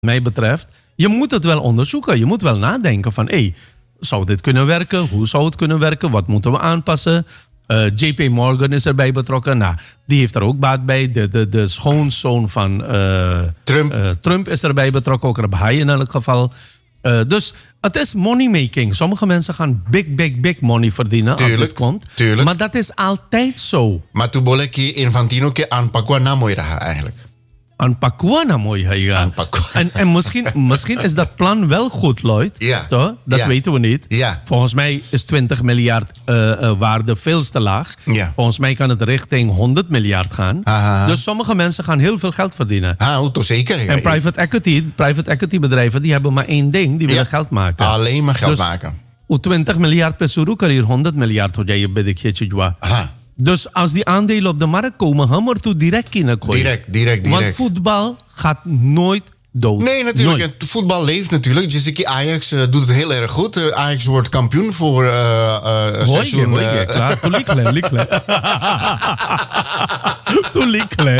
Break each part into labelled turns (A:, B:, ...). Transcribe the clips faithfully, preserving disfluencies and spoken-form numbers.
A: mij betreft, je moet het wel onderzoeken. Je moet wel nadenken van, hé, hey, zou dit kunnen werken? Hoe zou het kunnen werken? Wat moeten we aanpassen? Uh, J P Morgan is erbij betrokken. Nou, die heeft er ook baat bij. De, de, de schoonzoon van uh,
B: Trump.
A: Uh, Trump is erbij betrokken. Ook Rabhai in elk geval. Uh, dus het is money making. Sommige mensen gaan big, big, big money verdienen
B: tuurlijk,
A: als dit komt.
B: Tuurlijk.
A: Maar dat is altijd zo.
B: Maar toen boleh ki Infantino ke aanpakwa na mooi raha eigenlijk.
A: Aan Pakwa na mooi gaan. En, en misschien, misschien is dat plan wel goed, Lloyd.
B: Ja.
A: Toch? Dat
B: ja.
A: weten we niet.
B: Ja.
A: Volgens mij is twintig miljard uh, uh, waarde veel te laag.
B: Ja.
A: Volgens mij kan het richting honderd miljard gaan.
B: Aha.
A: Dus sommige mensen gaan heel veel geld verdienen.
B: Ah, toch zeker. Ja.
A: En private equity, private equity bedrijven die hebben maar één ding. Die willen
B: ja.
A: geld maken.
B: Alleen maar geld
A: dus,
B: maken.
A: Hoe twintig miljard per suru kan hier honderd miljard ho jaye bedikje jwa. Dus als die aandelen op de markt komen, hammer toe direct kinderkooi.
B: Direct, direct, direct.
A: Want voetbal gaat nooit dood.
B: Nee, natuurlijk.
A: Nooit.
B: Het voetbal leeft natuurlijk. Dus Ajax uh, doet het heel erg goed. Uh, Ajax wordt kampioen voor uh, uh, seizoen.
A: Hoi, hoi, klaar. Toen likle, likle. Toen likle.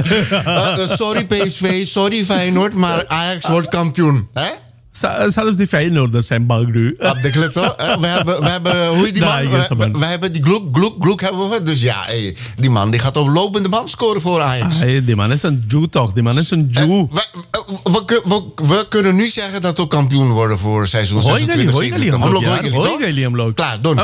B: Sorry P S V, sorry Feyenoord, maar Ajax wordt kampioen. Hè?
A: Zelfs die Feyenoorders zijn bang nu.
B: Op de klit hoor. We hebben, we hebben, hoe heet die man?
A: Nee,
B: we, we, we hebben die Gloek, Gloek, Gloek hebben we. Dus ja, hey, die man die gaat op lopende band scoren voor Ajax.
A: Hey, die man is een Jew toch? Die man is een Jew.
B: Uh, we, we, we, we, we kunnen nu zeggen dat we kampioen worden voor seizoen zesentwintig zevenentwintig. Klaar, doen.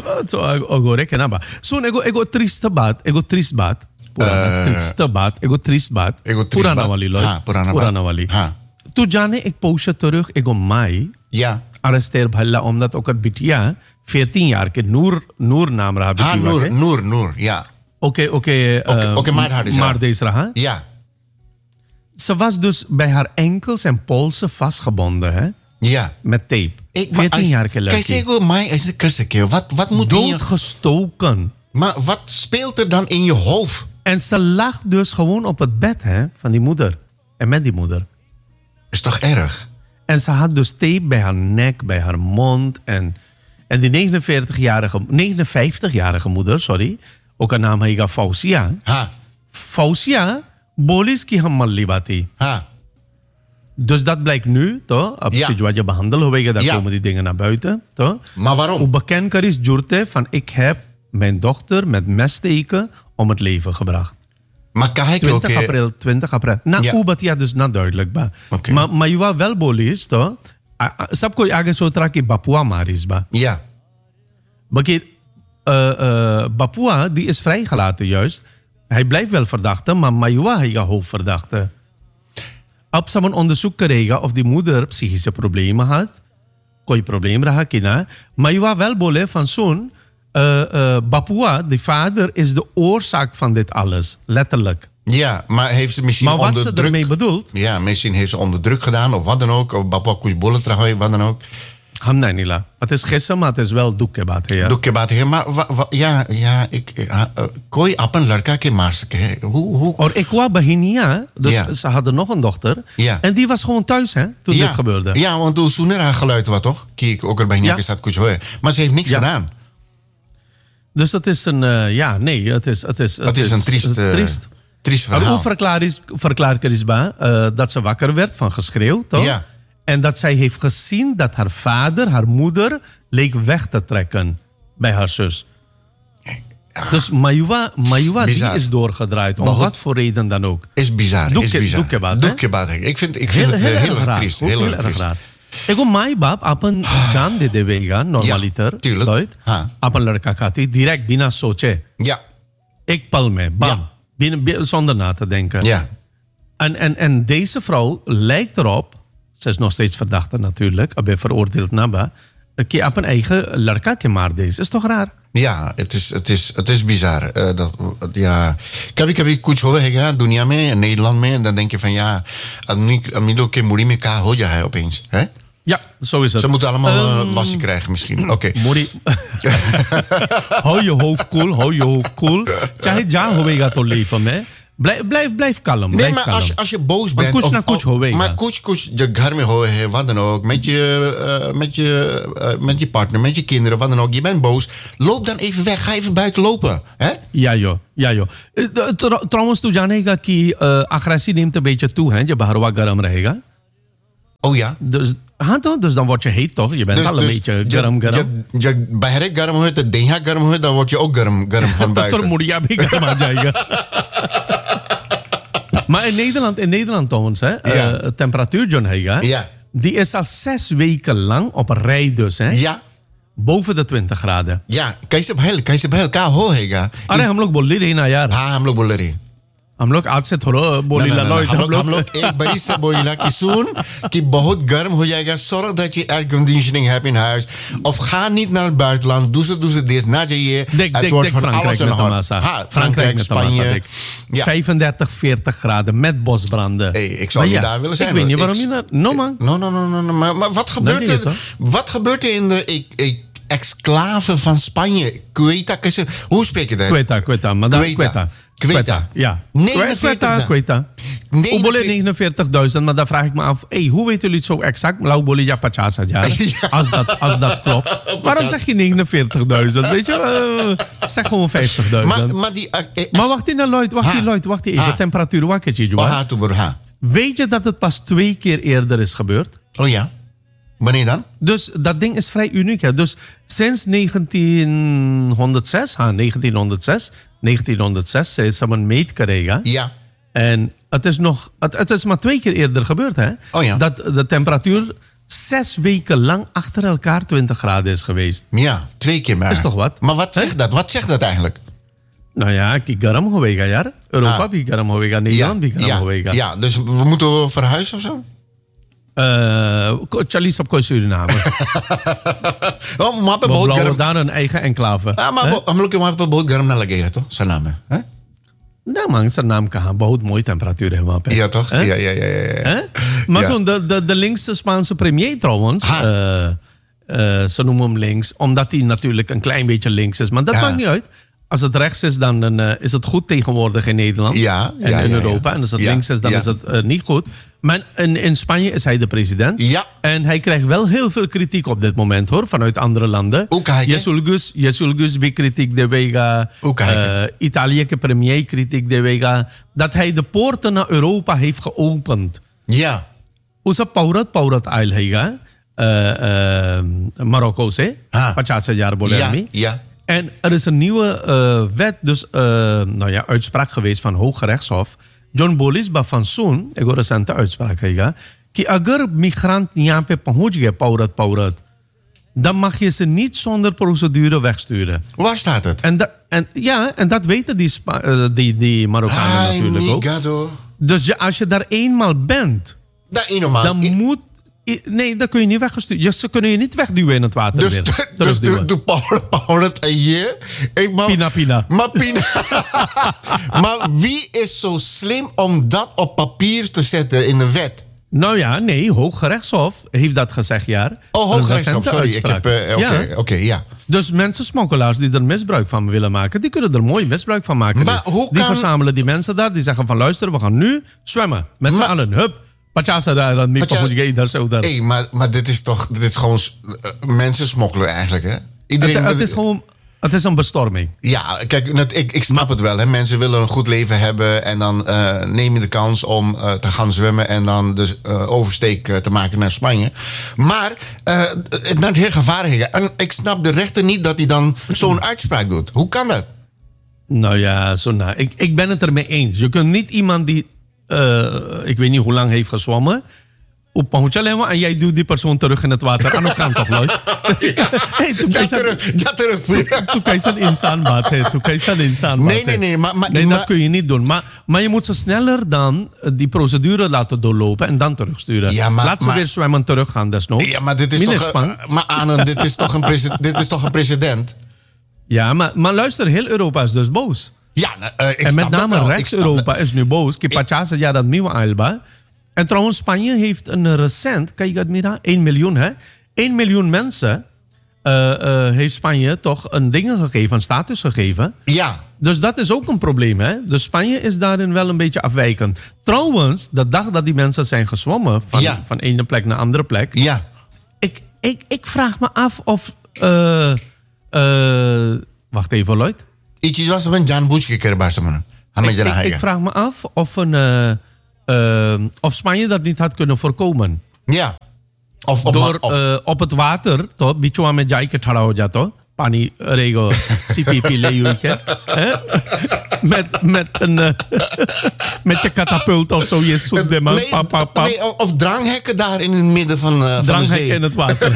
A: Zo'n ego, ego triste baat. Ego triste baat. Purana triste baat. Ego triste baat. Purana wali loy. Purana wali. Toen Jane ik poosje terug, ik om mij
B: ja.
A: arresteer bhalla omdat ook het bitia veertien jaar ke Noor Noor naam raha
B: ha Noor Noor Noor ja.
A: Oké oké
B: oké
A: maar deze raha.
B: Ja.
A: Ze was dus bij haar enkels en polsen vastgebonden hè.
B: Ja.
A: Met tape.
B: Ik,
A: veertien jaar ke
B: kijk zeg mij is de kerste keer. Wat wat moet
A: doodgestoken.
B: Maar wat speelt er dan in je hoofd?
A: En ze lag dus gewoon op het bed hè van die moeder en met die moeder.
B: Is toch erg?
A: En ze had dus tape bij haar nek, bij haar mond. En, en die negenenveertigjarige, negenenvijftigjarige moeder, sorry. Ook haar naam heet Fausia.
B: Ha.
A: Fausia, bolis ki hammal libati.
B: Ha.
A: Dus dat blijkt nu, toch? Op
B: ja.
A: situatie behandelen, daar
B: ja.
A: komen die dingen naar buiten, toch?
B: Maar waarom?
A: Hoe bekend is Jurte van ik heb mijn dochter met messteken om het leven gebracht.
B: Maar kijk
A: twintig april, twintig april. Na ja. ubat ja dus na duidelijk ba.
B: Okay.
A: Maar maar je wel bolis toch? Sab ko aage sotra ki Bapua maris ba.
B: Ja.
A: Bakit uh, uh, Bapua die is vrijgelaten juist. Hij blijft wel verdachte, maar Mayua hij is hoofdverdachte. Op zo'n onderzoek kregen of die moeder psychische problemen had. Kooi problemen raha kina. Mayua wel bole van zo'n Uh, uh, Bapua, de vader, is de oorzaak van dit alles. Letterlijk.
B: Ja, maar heeft ze misschien
A: maar wat
B: onder
A: ze
B: druk...
A: ermee bedoelt...
B: Ja, misschien heeft ze onder druk gedaan of wat dan ook. Of Bapua Kusbolle trahoy, wat dan ook.
A: Hamna nila. Het is gissen, maar het is wel doekkebaat. Ja.
B: Doekkebaat, maar wa, wa, ja, ja, ik... Uh, kooi ap een larka ke marske. Hoe, hoe...
A: Or ik wou beginia, dus
B: ja.
A: ze hadden nog een dochter.
B: Ja.
A: En die was gewoon thuis, hè, toen
B: ja.
A: dit gebeurde.
B: Ja, want toen Soener haar geluid was, toch? Kijk, ook er bij Njaka staat Kushoy. Maar ze heeft niks ja. gedaan.
A: Dus het is een, uh, ja, nee, het is... Het is, het
B: het is, is een triest, uh,
A: triest.
B: triest verhaal.
A: Maar hoe verklaar is, verklaar is ba, uh, dat ze wakker werd van geschreeuw, toch?
B: Ja.
A: En dat zij heeft gezien dat haar vader, haar moeder, leek weg te trekken bij haar zus. Ja. Dus Mayua, Mayua die is doorgedraaid, om Behoud, wat voor reden dan ook.
B: Is bizar,
A: Doeke,
B: is bizar.
A: Doekkebaat,
B: Doekkebaat. Ik vind, ik vind heel, het heel, heel, heel erg triest. Heel, heel erg triest. Raar.
A: Ego mai bab apan jaan de devega normaliter
B: ja,
A: Lloyd apan ladka khati direct bina soche
B: ja
A: ik pal me bam ja. Bin, bin, zonder na te denken
B: ja
A: en, en, en deze vrouw lijkt erop ze is nog steeds verdachte natuurlijk abe veroordeeld naba ki apan eigen ladka ke maar deze is toch raar
B: ja het is het is het is bizar uh, dat ja kabhi kabhi kuch howe hai dunia mein Nederland में dan denk je van ja आदमी लोग के मुड़ी में का हो जाए opeens hè
A: ja, zo is het.
B: Ze moeten allemaal um, wasje krijgen misschien. Oké. Okay.
A: Mori. hou je hoofd koel, hou je hoofd koel. Chahe ja hovega to leven में. Blijf, blijf, blijf kalm.
B: Nee, maar als je, als je boos bent...
A: Maar kuch na kuch hovega.
B: Maar kuch kuch je घर में हो है, wat dan ook. Met je, uh, met, je, uh, met je partner, met je kinderen, wat dan ook. Je bent boos. Loop dan even weg. Ga even buiten lopen. Hè?
A: Ja joh, ja joh. Trouwens, tu janega ki agressie neemt een beetje toe, hè? Je baharwa garam रहेगा.
B: Oh ja.
A: Dus, ah, toch? Dus dan word je heet toch? Je bent al een beetje garam garam.
B: Je bij garam hoort, de denga garam hoort, dan word je ook garam garam van buiten.
A: Dat moet je niet garam aan. Maar in Nederland, in Nederland trouwens, hè,
B: Ja.
A: uh, temperatuur John Heiga,
B: Ja.
A: die is al zes weken lang op een rij dus, hè?
B: Ja.
A: Boven de twintig graden.
B: Ja. Kaise bhel, kaise bhel, ka ho हैगा.
A: अरे हम लोग बोल रहे हैं ना यार
B: हाँ हम लोग बोल रहे हैं.
A: हम लोग आज से थोड़ा बोली ला
B: हम लोग हम लोग एक बारी से बोला कि सुन कि बहुत गर्म हो जाएगा. Zorg dat je airconditioning hebt in huis. Of ga niet naar het buitenland. Doe ze, doe ze dit. Na je.
A: Dik, dik, dik Frankrijk met de massa.
B: Ha,
A: Frankrijk met de massa, dik.
B: Ja.
A: vijfendertig, veertig graden met bosbranden.
B: Hey, ik zou
A: Maar
B: niet
A: ja,
B: daar willen zijn.
A: Ik weet niet
B: hoor.
A: waarom
B: Ik-
A: je naar... No man.
B: No, no, no, no. no. Maar, maar wat gebeurt
A: Nee, nee,
B: er?
A: toch?
B: Wat gebeurt er in de ik, ik, exclave van Spanje? Quetta, kaise- hoe spreek je dat?
A: Quetta, Quetta. Madame
B: Quetta.
A: Quetta.
B: Quetta.
A: Ja.
B: negenenveertig
A: Quetta, Quetta.
B: negenenveertig
A: Hoe negenenveertigduizend, maar dan vraag ik me af, hey, hoe weten jullie het zo exact? Lau bolle ja pachasa ja.
B: Ja.
A: Als dat, als dat klopt. Waarom zeg je negenenveertigduizend? Weet je, uh, zeg gewoon vijftigduizend.
B: Maar, maar die... eh, eh,
A: Maar wacht in, Lloyd, wacht
B: Ha.
A: in, Lloyd, wacht even.
B: Ha.
A: Temperatuur, wakketje,
B: Oh,
A: Johan.
B: ha, toe, broer, ha.
A: Weet je dat het pas twee keer eerder is gebeurd?
B: Oh ja. Wanneer dan?
A: Dus dat ding is vrij uniek. Hè? Dus sinds negentienhonderdzes, ha, negentienhonderdzes, negentienhonderdzes is er een meet gekregen.
B: Ja.
A: En het is, nog, het, het is maar twee keer eerder gebeurd, hè?
B: Oh ja.
A: Dat de temperatuur zes weken lang achter elkaar twintig graden is geweest.
B: Ja, twee keer maar.
A: Is toch wat?
B: Maar wat zegt dat? Wat zegt dat eigenlijk?
A: Nou ja, ki garam hoega, ja. Europa,
B: Ah.
A: bi garam hoega, Nederland, bi garam
B: ja,
A: hoega.
B: ja, dus we moeten verhuizen of zo?
A: Uh, Charlies op Suriname.
B: Oh, maar
A: We
B: बहुत
A: bouwen
B: गर्म
A: daar een eigen enclave.
B: हाँ maar
A: Hè?
B: हम लोग के वहाँ पे बहुत गर्म ना लगेगा तो सलाम है हैं?
A: Nou man, zijn naam kan. बहुत mooie temperatuur है वहाँ पे.
B: Ja toch?
A: Hè?
B: Ja, ja, ja, ja, ja.
A: Hè? Maar
B: Ja.
A: zo'n de, de, de linkse Spaanse premier trouwens,
B: Ha.
A: uh, uh, ze noemen hem links, omdat hij natuurlijk een klein beetje links is. Maar dat
B: Ja.
A: maakt niet uit. Als het rechts is, dan uh, is het goed tegenwoordig in Nederland
B: Ja,
A: en
B: ja,
A: in
B: ja, ja.
A: Europa. En als het
B: Ja,
A: links is, dan
B: ja.
A: is het uh, niet goed. Maar in, in Spanje is hij de president.
B: Ja.
A: En hij krijgt wel heel veel kritiek op dit moment, hoor, vanuit andere landen.
B: Hoe kijk je?
A: Je sulgus, je sulgus bij kritiek de Vega.
B: Hoe kijk je?
A: Uh, Italië premier kritiek de Vega. Dat hij de poorten naar Europa heeft geopend.
B: Ja.
A: Usa paurat paurat ail हैगा uh, uh, Marokko से
B: हाँ.
A: पचास हजार बोले
B: Ja,
A: आदमी.
B: ja.
A: En er is een nieuwe uh, wet, dus uh, nou ja, uitspraak geweest van Hooggerechtshof. John Bolis van Soon, एक recente uitspraak हैगा कि अगर migrant यहाँ पे पहुंच गए paurat paurat, dan mag je ze niet zonder procedure wegsturen.
B: Waar staat het?
A: En, dat, en, ja, en dat weten die, Spa- uh, die, die Marokkanen
B: Ay,
A: natuurlijk ook.
B: migado.
A: Dus je, als je daar eenmaal bent,
B: Dat is normaal.
A: dan
B: I-
A: moet... i- Nee, dan kun je niet weggestuurd. Je- Ze kunnen je niet wegduwen in het water
B: Dus,
A: weer.
B: dus
A: Terugduwen.
B: de, de power, power het hier. Ik maar,
A: Pina, pina.
B: Maar pina. Maar wie is zo slim om dat op papier te zetten in de wet?
A: Nou ja, nee, Hooggerechtshof heeft dat gezegd, ja.
B: Oh,
A: Een
B: Hooggerechtshof,
A: recente
B: sorry. Ik heb,
A: uitspraak.
B: eh, Oké,
A: Ja.
B: oké, ja.
A: Dus mensen, smokkelaars die er misbruik van willen maken, die kunnen er mooi misbruik van maken.
B: Maar
A: die
B: hoe
A: die
B: kan-
A: verzamelen die mensen daar, die zeggen van luister, we gaan nu zwemmen. Met z'n
B: Maar-
A: allen, hup. Pachasa daar, dan niet
B: Pacha-
A: moet je daar zo daar.
B: Hey, maar, maar dit is toch dit is gewoon uh, mensen smokkelen eigenlijk, hè? Iedereen
A: Het, het
B: wil-
A: is gewoon, het is een bestorming.
B: Ja, kijk, net, ik, ik snap het wel. Hè. Mensen willen een goed leven hebben en dan uh, neem je de kans om uh, te gaan zwemmen en dan dus uh, oversteek uh, te maken naar Spanje. Maar uh, het naar het heel gevaarlijk. En ik snap de rechter niet dat hij dan zo'n uitspraak doet. Hoe kan dat?
A: Nou ja, zo nou, ik, ik ben het ermee eens. Je kunt niet iemand die, uh, ik weet niet hoe lang heeft gezwommen, op Pahuchalema en jij duwt die persoon terug in het water. Aan de kant toch, Lloyd? Hey, toen
B: Ja,
A: kan je
B: terug. Ja, terug.
A: toen kan je zijn insaan baat, hè. Toen kan je zijn insaan baat,
B: Nee, nee,
A: hè.
B: nee, maar- maar-
A: nee, dat
B: maar-
A: kun je niet doen. Maar, maar je moet ze sneller dan uh, die procedure laten doorlopen en dan terugsturen.
B: Ja, maar-
A: Laat ze
B: maar-
A: weer zwemmen teruggaan, desnoods.
B: Ja, maar dit is
A: Minder
B: toch...
A: spang.
B: Uh, maar Anne, dit is toch een, prese- dit is toch een precedent?
A: Ja, maar, maar luister, heel Europa is dus boos.
B: Ja, nou, uh, ik
A: En met
B: snap dat
A: name
B: wel. Ik
A: rechts-Europa
B: snap
A: is nu boos. Que pachasa ja dat nieuwe Alba. En trouwens, Spanje heeft een recent, kijk het mira, één miljoen hè. één miljoen mensen uh, uh, heeft Spanje toch een ding gegeven, een status gegeven.
B: dat. Ja,
A: Dus dat is ook een probleem, hè? Dus Spanje is daarin wel een beetje afwijkend. Trouwens, de dag dat die mensen zijn gezwommen van,
B: Ja.
A: van ene plek naar andere plek.
B: ja.
A: Ik, ik, ik vraag me af of. Uh, uh, wacht even, Lloyd.
B: Iets was van Jan Bush gekregen, man.
A: Ik, ik, ik vraag me af of, een, uh, uh, of Spanje dat niet had kunnen voorkomen.
B: Ja. Of op,
A: Door
B: of,
A: uh, op het water, toch? Bichwa में जाके खड़ा हो जाता, पानी रहेगा, CP P ले हुई के, met met een uh, met je katapult of zo, je zoekt de man,
B: nee,
A: pap, pap, pap.
B: nee, of dranghekken daar in het midden van, uh, van de
A: Dranghekken
B: zee.
A: in het water.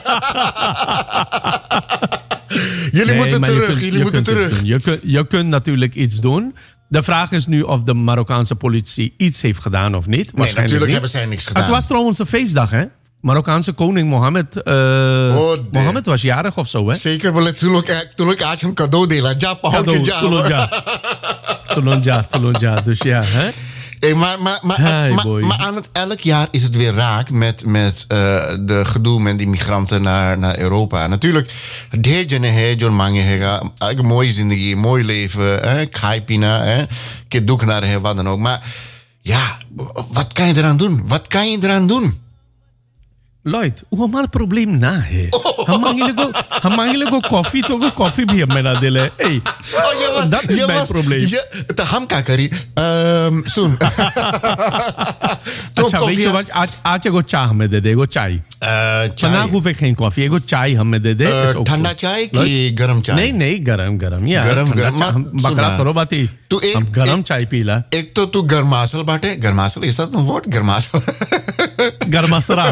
B: Jullie
A: Nee,
B: moeten
A: maar je
B: terug,
A: kunt-
B: jullie
A: je
B: moeten
A: kunt iets
B: terug.
A: doen. Je, kunt, je kunt natuurlijk iets doen. De vraag is nu of de Marokkaanse politie iets heeft gedaan of niet.
B: Nee,
A: Waarschijnlijk
B: natuurlijk
A: niet.
B: hebben zij niks gedaan.
A: Het was trouwens een feestdag, hè? Marokkaanse koning Mohammed. Uh,
B: Oh, nee.
A: Mohammed was jarig of zo, hè?
B: Zeker, maar toen ik, toen ik आज हम cadeau delen. Ja,
A: Cadeau,
B: ja.
A: Tulunja. Tulunja, Tulunja. Dus ja, hè?
B: Hey, maar, maar, maar,
A: Hey,
B: maar,
A: boy.
B: maar aan het elk jaar is het weer raak met, met uh, de gedoe met die migranten naar, naar Europa. Natuurlijk, de jene he, John Mange hega, een mooie zindagi, mooi leven, khai pina, ke doek naar he, wat dan ook. Maar ja, wat kan je eraan doen? Wat kan je eraan doen?
A: Lloyd, hoe maar het probleem na, hè? Hij mag ook koffie, toch ook koffie bij hem na delen. Hey,
B: Oh, je was,
A: dat is
B: je
A: mijn
B: was,
A: probleem.
B: Je, te hamkakari. Um, Soen.
A: Acha, weet je wat? Acha go chai met de go chai. Vandaag hoef ik geen koffie. Ik go chai ham met de
B: Uh,
A: is ook
B: ठंडा
A: goed.
B: चाय की गरम चाय?
A: Nee, nee, garam, garam. Ja,
B: गरम
A: ठंडा
B: गरम
A: चा- हम बकरा
B: सुना।
A: करो बाती
B: तू एक-
A: हम गरम
B: एक-
A: चाय पीला
B: एक तो तू गरमासल बाटे गरमासल इस तुम वोट गरमासल
A: गरमासरा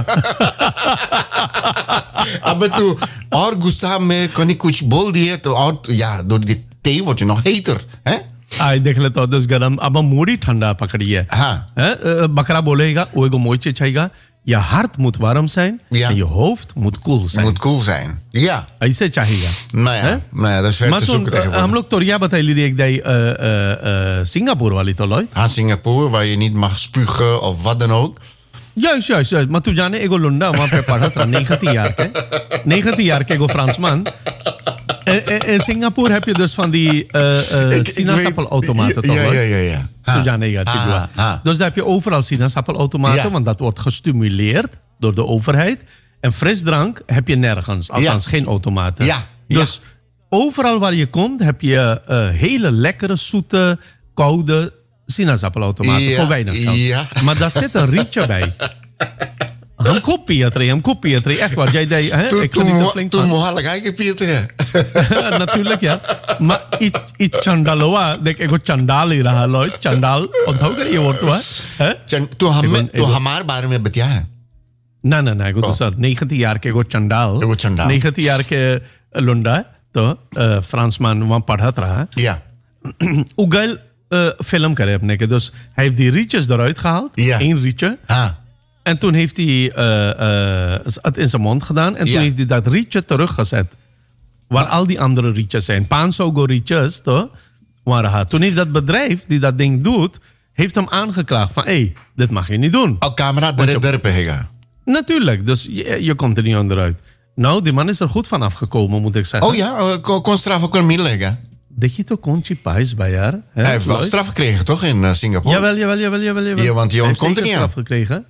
B: अब तू और गुस्सा में कोनी कुछ बोल दिए तो और या door die thee word je nog heter hè?
A: आई देख ले तो दस गरम अब हम मूडी ठंडा पकड़ी है
B: हाँ।
A: हैं? अ, बकरा बोलेगा वो एगो मोइचे छाएगा je hart moet warm zijn
B: Ja.
A: en je hoofd moet koel zijn.
B: moet cool zijn ja
A: ऐसे चाहिएगा.
B: nou ja,
A: Hè?
B: nou ja dat is ver
A: Maar
B: te
A: सुन
B: zoeken
A: अ, हम
B: tegenwoordig
A: लोग तोरिया बताई ली एक दाई सिंगापुर वाली तो Loy
B: aan Singapore waar je niet mag spugen of wat dan ook
A: juist juist juist maar तू जाने एगो लुंडा वहाँ पे पढ़ा था negentien jaar के negentien jaar के एगो Fransman. In, in, in Singapore heb je dus van die uh, uh,
B: Ik- ik
A: sinaasappelautomaten
B: weet-
A: toch?
B: ja,
A: hoor?
B: ja, ja, ja. Ha.
A: Toen ja, nee, ja,
B: Ha,
A: Chigua.
B: ha.
A: Dus daar heb je overal sinaasappelautomaten,
B: Ja.
A: want dat wordt gestimuleerd door de overheid. En frisdrank heb je nergens, althans
B: Ja.
A: geen automaten.
B: Ja,
A: Dus overal waar je komt heb je uh, hele lekkere, zoete, koude sinaasappelautomaten
B: Ja,
A: voor weinig geld.
B: ja.
A: Maar daar zit een rietje bij. Hem kopie het, hem kopie het. Echt waar, jij deed, hè?
B: toen
A: Ik geniet er
B: toen
A: flink
B: toen
A: van.
B: mohal kijken Pieter
A: Natuurlijk, ja. Maar i, i chandaloa, denk ik, ik chandal ही रहा लोग chandal, onthoud je ये woord हुआ है?
B: toen ham
A: ben-
B: toen
A: ik-
B: हमारे बारे में बतिया
A: ना ना ना एगो दूसरा negentien jaar के एगो चंडाल
B: एगो चंडाल।
A: negentien jaar के लुंडा तो फ्रांसमान वहाँ पढ़त रहा
B: ja
A: उगल film करे अपने के dus hij heeft die rietjes eruit gehaald
B: Ja.
A: één rietje
B: ha
A: en toen heeft hij uh, uh, het in zijn mond gedaan en toen
B: Ja.
A: heeft hij dat rietje teruggezet waar al die andere rietjes zijn pansogo rietjes toch waren hij. Toen heeft dat bedrijf die dat ding doet heeft hem aangeklaagd van hé hey, dit mag je niet doen.
B: al camera der der pe hega
A: Natuurlijk, dus je, je komt er niet onderuit. Nou, die man is er goed van afgekomen, moet ik zeggen.
B: oh ja uh, kon, kon straf ook een middel leggen
A: Dat je toch kontje pijs bij haar? hè,
B: hij heeft wel
A: Floyd?
B: straf gekregen toch in uh, Singapore
A: Jawel, jawel, jawel, jawel. jawel.
B: Ja, want die
A: Hij heeft
B: ontkomt er
A: zeker
B: niet aan.
A: straf gekregen.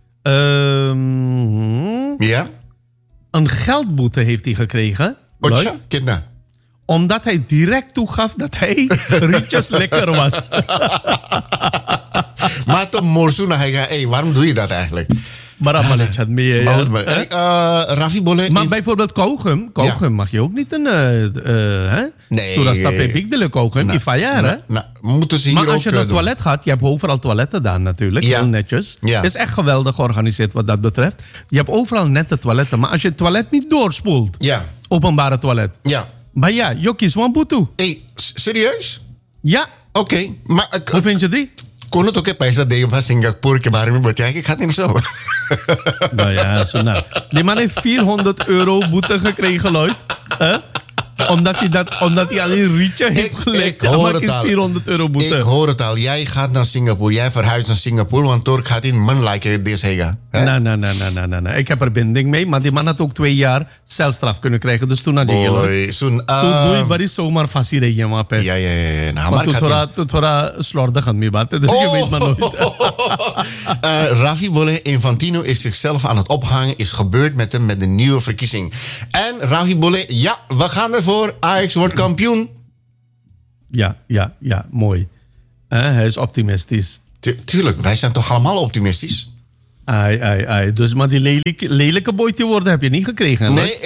A: Ehm,
B: ja
A: een geldboete heeft hij gekregen.
B: Otja
A: Lloyd,
B: kinda
A: omdat hij direct toegaf dat hij rietjes lekker was.
B: maar toch morsu na hega hey waarom doe je dat eigenlijk
A: Maar allemaal niet had meer. Ja.
B: Oh, maar, hey, uh, Rafi Bolle
A: Maar bijvoorbeeld kauwgum. Kauwgum mag je ook niet een... Uh, uh, hè?
B: Nee.
A: Toen dat stap je bigdele kauwgum. Die faillaren, hè?
B: nou, nou, moeten ze hier
A: Maar als
B: ook
A: je
B: uh,
A: naar het
B: doen.
A: toilet gaat, je hebt overal toiletten daar natuurlijk,
B: Ja.
A: heel netjes.
B: Ja.
A: Het is echt geweldig georganiseerd wat dat betreft. Je hebt overal nette toiletten, maar als je het toilet niet doorspoelt,
B: ja
A: openbare toilet,
B: ja
A: maar ja, je kiest one boete.
B: hey s- serieus
A: Ja,
B: oké maar uh,
A: hoe vind je die?
B: kon het ook een पैसा दे बस सिंगापुर के बारे में बताया कि खाते हैं सब
A: Nou ja, zo nou. Die man heeft vierhonderd euro boete gekregen, Lloyd. Hè? Omdat hij, dat, omdat hij al een rietje heeft gelekt.
B: hoor
A: Maar
B: het
A: is
B: al.
A: vierhonderd euro boete.
B: Ik hoor het al. Jij gaat naar Singapore. Jij verhuist naar Singapore. Want door gaat in man lijken deze hega.
A: Nee, nee, nee, nee, nee, nee, nee. Ik heb er binding mee, maar die man had ook twee jaar celstraf kunnen krijgen. Dus toen had hij heel.
B: Boy, soon.
A: तो दो ही बड़ी सोमवार फांसी रही है वहाँ पे
B: Ja, ja, ja. ja. Nou,
A: maar
B: maar
A: तो
B: gaat
A: थोड़ा
B: in.
A: तो थोड़ा slordig aan mijn baat dus je weet maar nooit
B: Uh, Rafi Bolle Infantino is zichzelf aan het ophangen. Is gebeurd met hem met de nieuwe verkiezing. En Rafi Bolle, ja, we gaan ervoor. Ajax wordt kampioen.
A: ja ja ja mooi. Eh, hij is optimistisch
B: Tu- tuurlijk, wij zijn toch allemaal optimistisch.
A: Ai, ai, ai. Dus maar die lelijke, lelijke boytje worden heb je niet gekregen.
B: Nee,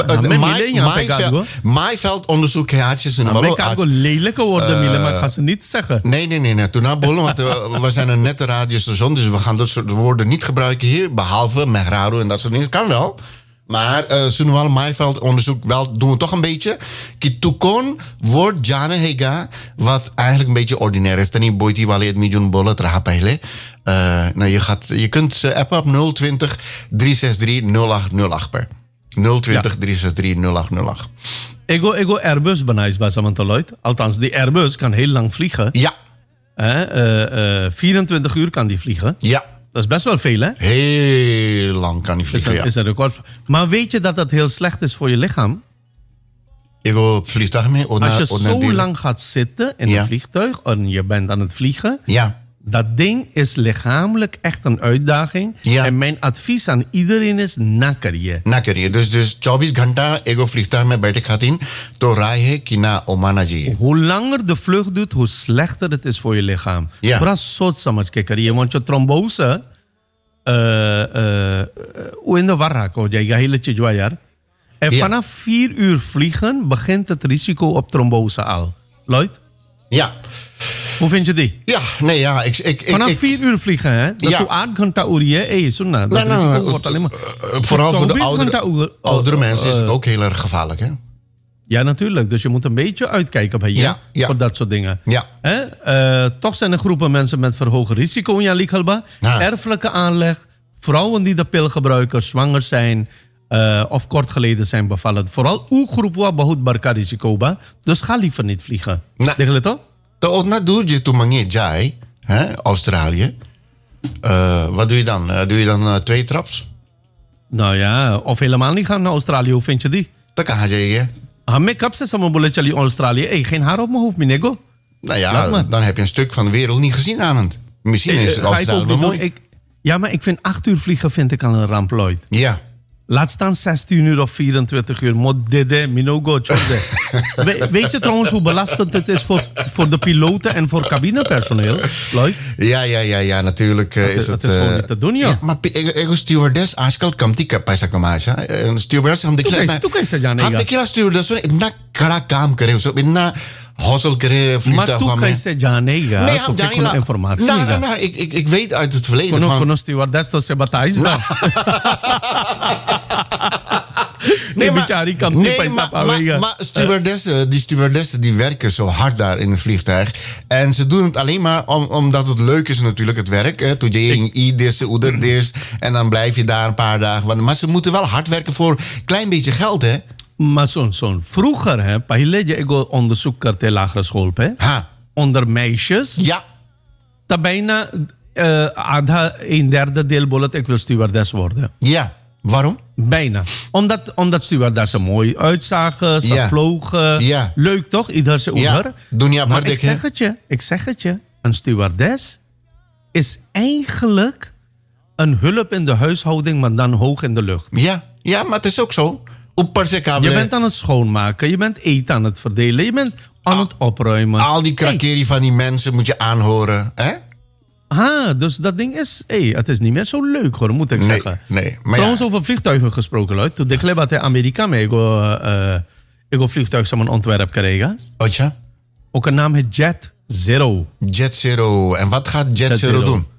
B: Maaiveld onderzoek heeft ze
A: nog wel. Ik kan lelijke worden, Mille, maar ik ga ze niet zeggen.
B: Nee, nee, nee. nee. Toen na bollen, want uh, we zijn een nette radiostation, dus we gaan dat soort woorden niet gebruiken hier, behalve Megrado en dat soort dingen. Kan wel. Maar uh, Sunwal Maaiveld onderzoek wel doen we toch een beetje. Kitukon wordt Jane Hega, wat eigenlijk een beetje ordinair is. Tani boiti wale het miljoen bollen trahapaile. Uh, nou, je, gaat, je kunt uh, appen op nul twintig, drie zes drie, nul acht nul acht per. nul twintig, drie zes drie, nul acht nul acht.
A: Ego, ego Airbus benijs bij Samantaloid. Althans, die Airbus kan heel lang vliegen.
B: Ja.
A: Uh, uh, uh, vierentwintig uur kan die vliegen.
B: Ja.
A: Dat is best wel veel, hè?
B: Heel lang kan die vliegen,
A: is dat,
B: ja.
A: Is dat record? Maar weet je dat dat heel slecht is voor je lichaam?
B: Ik wil op vliegtuig mee.
A: Als je zo lang gaat zitten in
B: ja.
A: een vliegtuig en je bent aan het vliegen...
B: Ja.
A: Dat ding is lichamelijk echt een uitdaging.
B: Ja.
A: En mijn advies aan iedereen is nakker je.
B: Nakker je. Dus, dus चौबीस घंटा ego vliegtuig met बैठे खातिन तो राय है कि ना ओमाना जी.
A: Hoe langer de vlucht doet, hoe slechter het is voor je lichaam.
B: Ja.
A: Vooral soort samaj ke kariye. Want je trombose, hoe in de war raken, je hele chijwaar. En
B: Ja.
A: vanaf vier uur vliegen begint het risico op trombose al. Lloyd?
B: Ja.
A: Hoe vind je die?
B: Ja, nee, ja. Ik, ik, ik,
A: Vanaf
B: ik,
A: vier uur vliegen, hè? Dat
B: Ja.
A: doe acht ghanta uur, eh, sunna. Dat
B: Nee, nee,
A: risico
B: nee,
A: wordt alleen maar...
B: uh, vooral voor de
A: चौबीस
B: oudere,
A: घंटा uur-
B: oudere
A: uh,
B: mensen is het
A: uh,
B: ook heel erg gevaarlijk, hè?
A: Ja, natuurlijk. Dus je moet een beetje uitkijken bij je
B: Ja, ja.
A: voor dat soort dingen.
B: Ja.
A: Hè? Uh, toch zijn er groepen mensen met verhoogd risico in Jalikhalba.
B: Ja.
A: Erfelijke aanleg, vrouwen die de pil gebruiken, zwanger zijn uh, of kort geleden zijn bevallen. Vooral uw groep wat behoed barka risico ba. Dus ga liever niet vliegen.
B: Nee.
A: Denk je het toch?
B: Tot na doe je toen mange jai, hè, Australië. Uh, wat doe je dan? Uh, doe je dan uh, twee traps?
A: Nou ja, of helemaal niet gaan naar Australië. Hoe vind je die?
B: Dat kan je.
A: Ah, make-up ze samen bolle chali Australië. Hey, geen haar op mijn hoofd, minego.
B: Nou ja, dan heb je een stuk van de wereld niet gezien aan het. Misschien is het Australië wel mooi.
A: Ik, ja, maar ik vind acht uur vliegen vind ik al een ramp, Lloyd.
B: Ja.
A: Laat staan zestien uur of vierentwintig uur. Mod dede, minogo, chorde. We, weet je trouwens hoe belastend het is voor, voor de piloten en voor cabinepersoneel, Lloyd?
B: Ja, ja, ja, ja, natuurlijk uh,
A: Dat
B: is
A: is,
B: het...
A: dat is
B: uh,
A: gewoon niet te doen, joh.
B: Ja, maar ik, ik stewardess, आजकल कमती का पैसा कमा है een stewardess हम
A: तू
B: देखिए
A: कैसे- तू कैसे जानेगा?
B: हम देखिए stewardess ने इतना कड़ा काम करे उसको इतना हौसल करे
A: Maar
B: vliegtuig
A: tu
B: में
A: कैसे जानेगा?
B: Nee,
A: तो
B: हम
A: क्या
B: जाने
A: कोनो informatie
B: nou,
A: होगा?
B: nou, nou, ik, ik, ik weet uit het verleden
A: कोनो
B: van...
A: कोनो stewardess तो से बताइस बा. Nee, बेचारी कम
B: nee,
A: पैसा
B: maar,
A: पावेगा.
B: maar, maar stewardessen, die stewardessen die werken zo hard daar in het vliegtuig. En ze doen het alleen maar om, omdat het leuk is natuurlijk, het werk. Hè. Toen je in i-dis, oederdis. En dan blijf je daar een paar dagen. Maar ze moeten wel hard werken voor een klein beetje geld, hè.
A: Maar zo'n zo'n vroeger, hè, पहले je ego onderzoek करते lagere school पे,
B: Ha,
A: onder meisjes,
B: ja.
A: dat bijna uh, आधा een derde deel बोलत ik wil stewardess worden.
B: Ja, waarom?
A: Bijna. Omdat, omdat stewardessen mooi uitzagen, ze
B: Ja.
A: vlogen.
B: Ja.
A: Leuk toch? Ieder zijn
B: Ja.
A: oever.
B: Dunia
A: Maar
B: Mardek,
A: ik zeg
B: hè?
A: het je, ik zeg het je. Een stewardess is eigenlijk een hulp in de huishouding, maar dan hoog in de lucht.
B: Ja, ja, maar het is ook zo. Upper se
A: Je
B: kabelen.
A: bent aan het schoonmaken, je bent eten aan het verdelen, je bent aan het opruimen.
B: Al die krakeri van die mensen moet je aanhoren, hè?
A: Ah, dus dat ding is, hey, het is niet meer zo leuk hoor, moet ik
B: Nee,
A: zeggen.
B: nee, maar
A: Trouwens,
B: ja.
A: over vliegtuigen gesproken, Lloyd. Toen ik leefde in Amerika, maar ik uh, ik een vliegtuig samen ontwerp kregen.
B: Otja?
A: Ook een naam heet Jet Zero.
B: Jet Zero. En wat gaat Jet,
A: Jet
B: Zero,
A: Zero.
B: doen?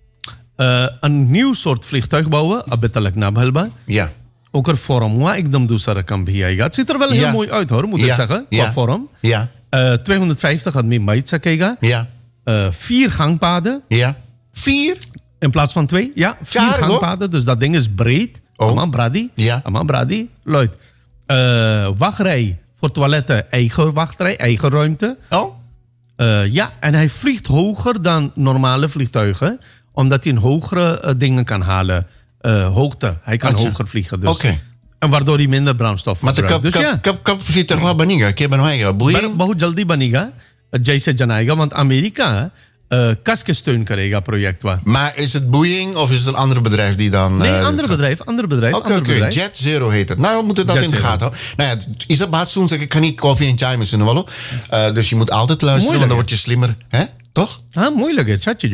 A: Uh, een nieuw soort vliegtuig bouwen, abetalik na balba.
B: Ja.
A: Ook er vorm, waar ik dan doe, Sarah kan beheersen. Het ziet er wel heel
B: Ja.
A: mooi uit hoor, moet
B: Ja.
A: ik zeggen, qua
B: Ja.
A: vorm.
B: Ja.
A: Uh, tweehonderdvijftig had meer maitsa kega.
B: Ja.
A: Uh, vier gangpaden.
B: Ja. Vier?
A: In plaats van twee, ja, vier
B: Cargo?
A: gangpaden. Dus dat ding is breed.
B: Oh.
A: Allemaal brady.
B: Ja.
A: Allemaal brady. Lloyd. Uh, wachtrij voor toiletten, eigen wachtrij, eigen ruimte.
B: Oh?
A: Uh, ja, en hij vliegt hoger dan normale vliegtuigen. Omdat hij een hogere uh, dingen kan halen. Uh, hoogte. Hij kan
B: Atja.
A: hoger vliegen. Dus.
B: Oké.
A: En waardoor hij minder brandstof
B: Maar de
A: verbruikt.
B: kap,
A: Dus
B: kap,
A: ja.
B: kap, kap vliegtuig wat baniga? Ke banwaiga? Boeing?
A: बहुत जल्दी बनेगा जैसे जनाएगा want Amerika uh, kas के steun करेगा project wa.
B: Maar is het Boeing of is het een ander bedrijf die dan...
A: Nee,
B: eh,
A: andere bedrijf, andere bedrijf,
B: Oké,
A: andere
B: oké.
A: bedrijf.
B: Jet Zero heet het. Nou, we moeten dat
A: Jet
B: in de
A: Zero.
B: gaten houden. Nou ja, is dat baat soms ik kan niet koffie en chai missen, wel? Uh, dus je moet altijd luisteren,
A: Moeilijk,
B: want dan word je slimmer. Hè? Toch?
A: Ah, moeilijk है, चाची जुआ.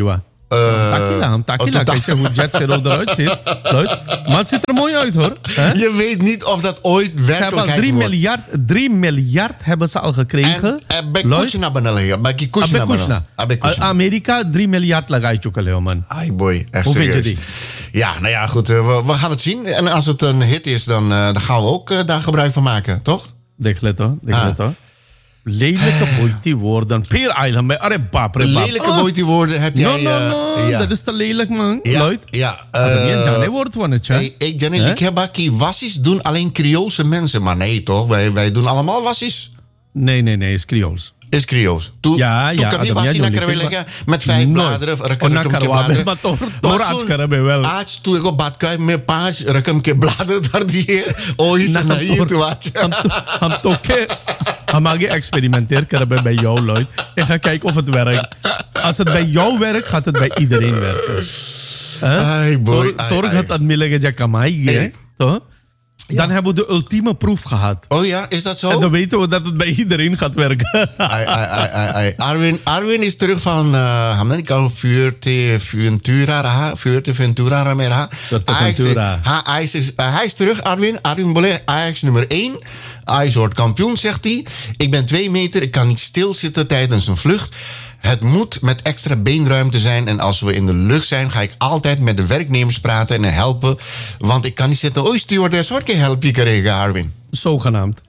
B: Uh,
A: Takila, takila. Kijk eens hoe Jet Zero eruit ziet. Leuk. Maar het ziet er mooi uit hoor. He?
B: Je weet niet of dat ooit werkelijkheid wordt.
A: Ze hebben drie miljard, drie miljard hebben ze al gekregen.
B: En bij Kushna benalen. Bij Kushna.
A: Amerika drie miljard lagay chukale man.
B: Ai boy, echt
A: hoe
B: serieus.
A: vind je die?
B: Ja, nou ja, goed. We, we gaan het zien. En als het een hit is, dan, uh, dan gaan we ook uh, daar gebruik van maken, toch?
A: Deklet hoor, deklet hoor. Lelijke boetie woorden. Peer Island bij Arre bap,
B: lelijke boetie woorden heb jij...
A: No, no, no. Uh, ja. Dat is te lelijk, man.
B: Ja,
A: Luid.
B: ja.
A: Uh, uh, woord van het,
B: hey, ik denk niet, ik heb die wassies doen alleen Creoolse mensen. Maar nee, toch? Wij, wij doen allemaal wassies.
A: Nee, nee, nee. Is Creools.
B: Is Creools. Toen
A: ja, ja.
B: Toen kan je naar leggen met vijf bladeren. Rekam ke bladeren.
A: Maar toch, toch aaj karabe wel.
B: Aaj, toen ik op bad kuip met paas, rekam ke bladeren daar die. Oh, is na hier toe aaj.
A: Ham toke. Hamage experimenteer karabe bij jou, Lloyd. En ga kijken of het werkt. Als het bij jou werkt, gaat het bij iedereen werken.
B: Ai boy.
A: Torg had dat millige jakamai, toch? Dan ja. hebben we de ultieme proef gehad.
B: Oh ja, is dat zo?
A: En dan weten we dat het bij iedereen gaat werken.
B: ai, ai, ai, ai, ai. Arwin, Arwin is terug van... Hamna niet al Fuerte Ventura, Fuerte Ventura meer.
A: Ventura.
B: Hij is, hij is terug, Arwin. Arwin Bolle, Ajax nummer één. Ajax wordt kampioen, zegt hij. Ik ben twee meter, ik kan niet stilzitten tijdens een vlucht. Het moet met extra beenruimte zijn. En als we in de lucht zijn, ga ik altijd met de werknemers praten en helpen. Want ik kan niet zitten. Oei, stewardess, wat kan je helpen, krijgen, Arwin?
A: Zogenaamd.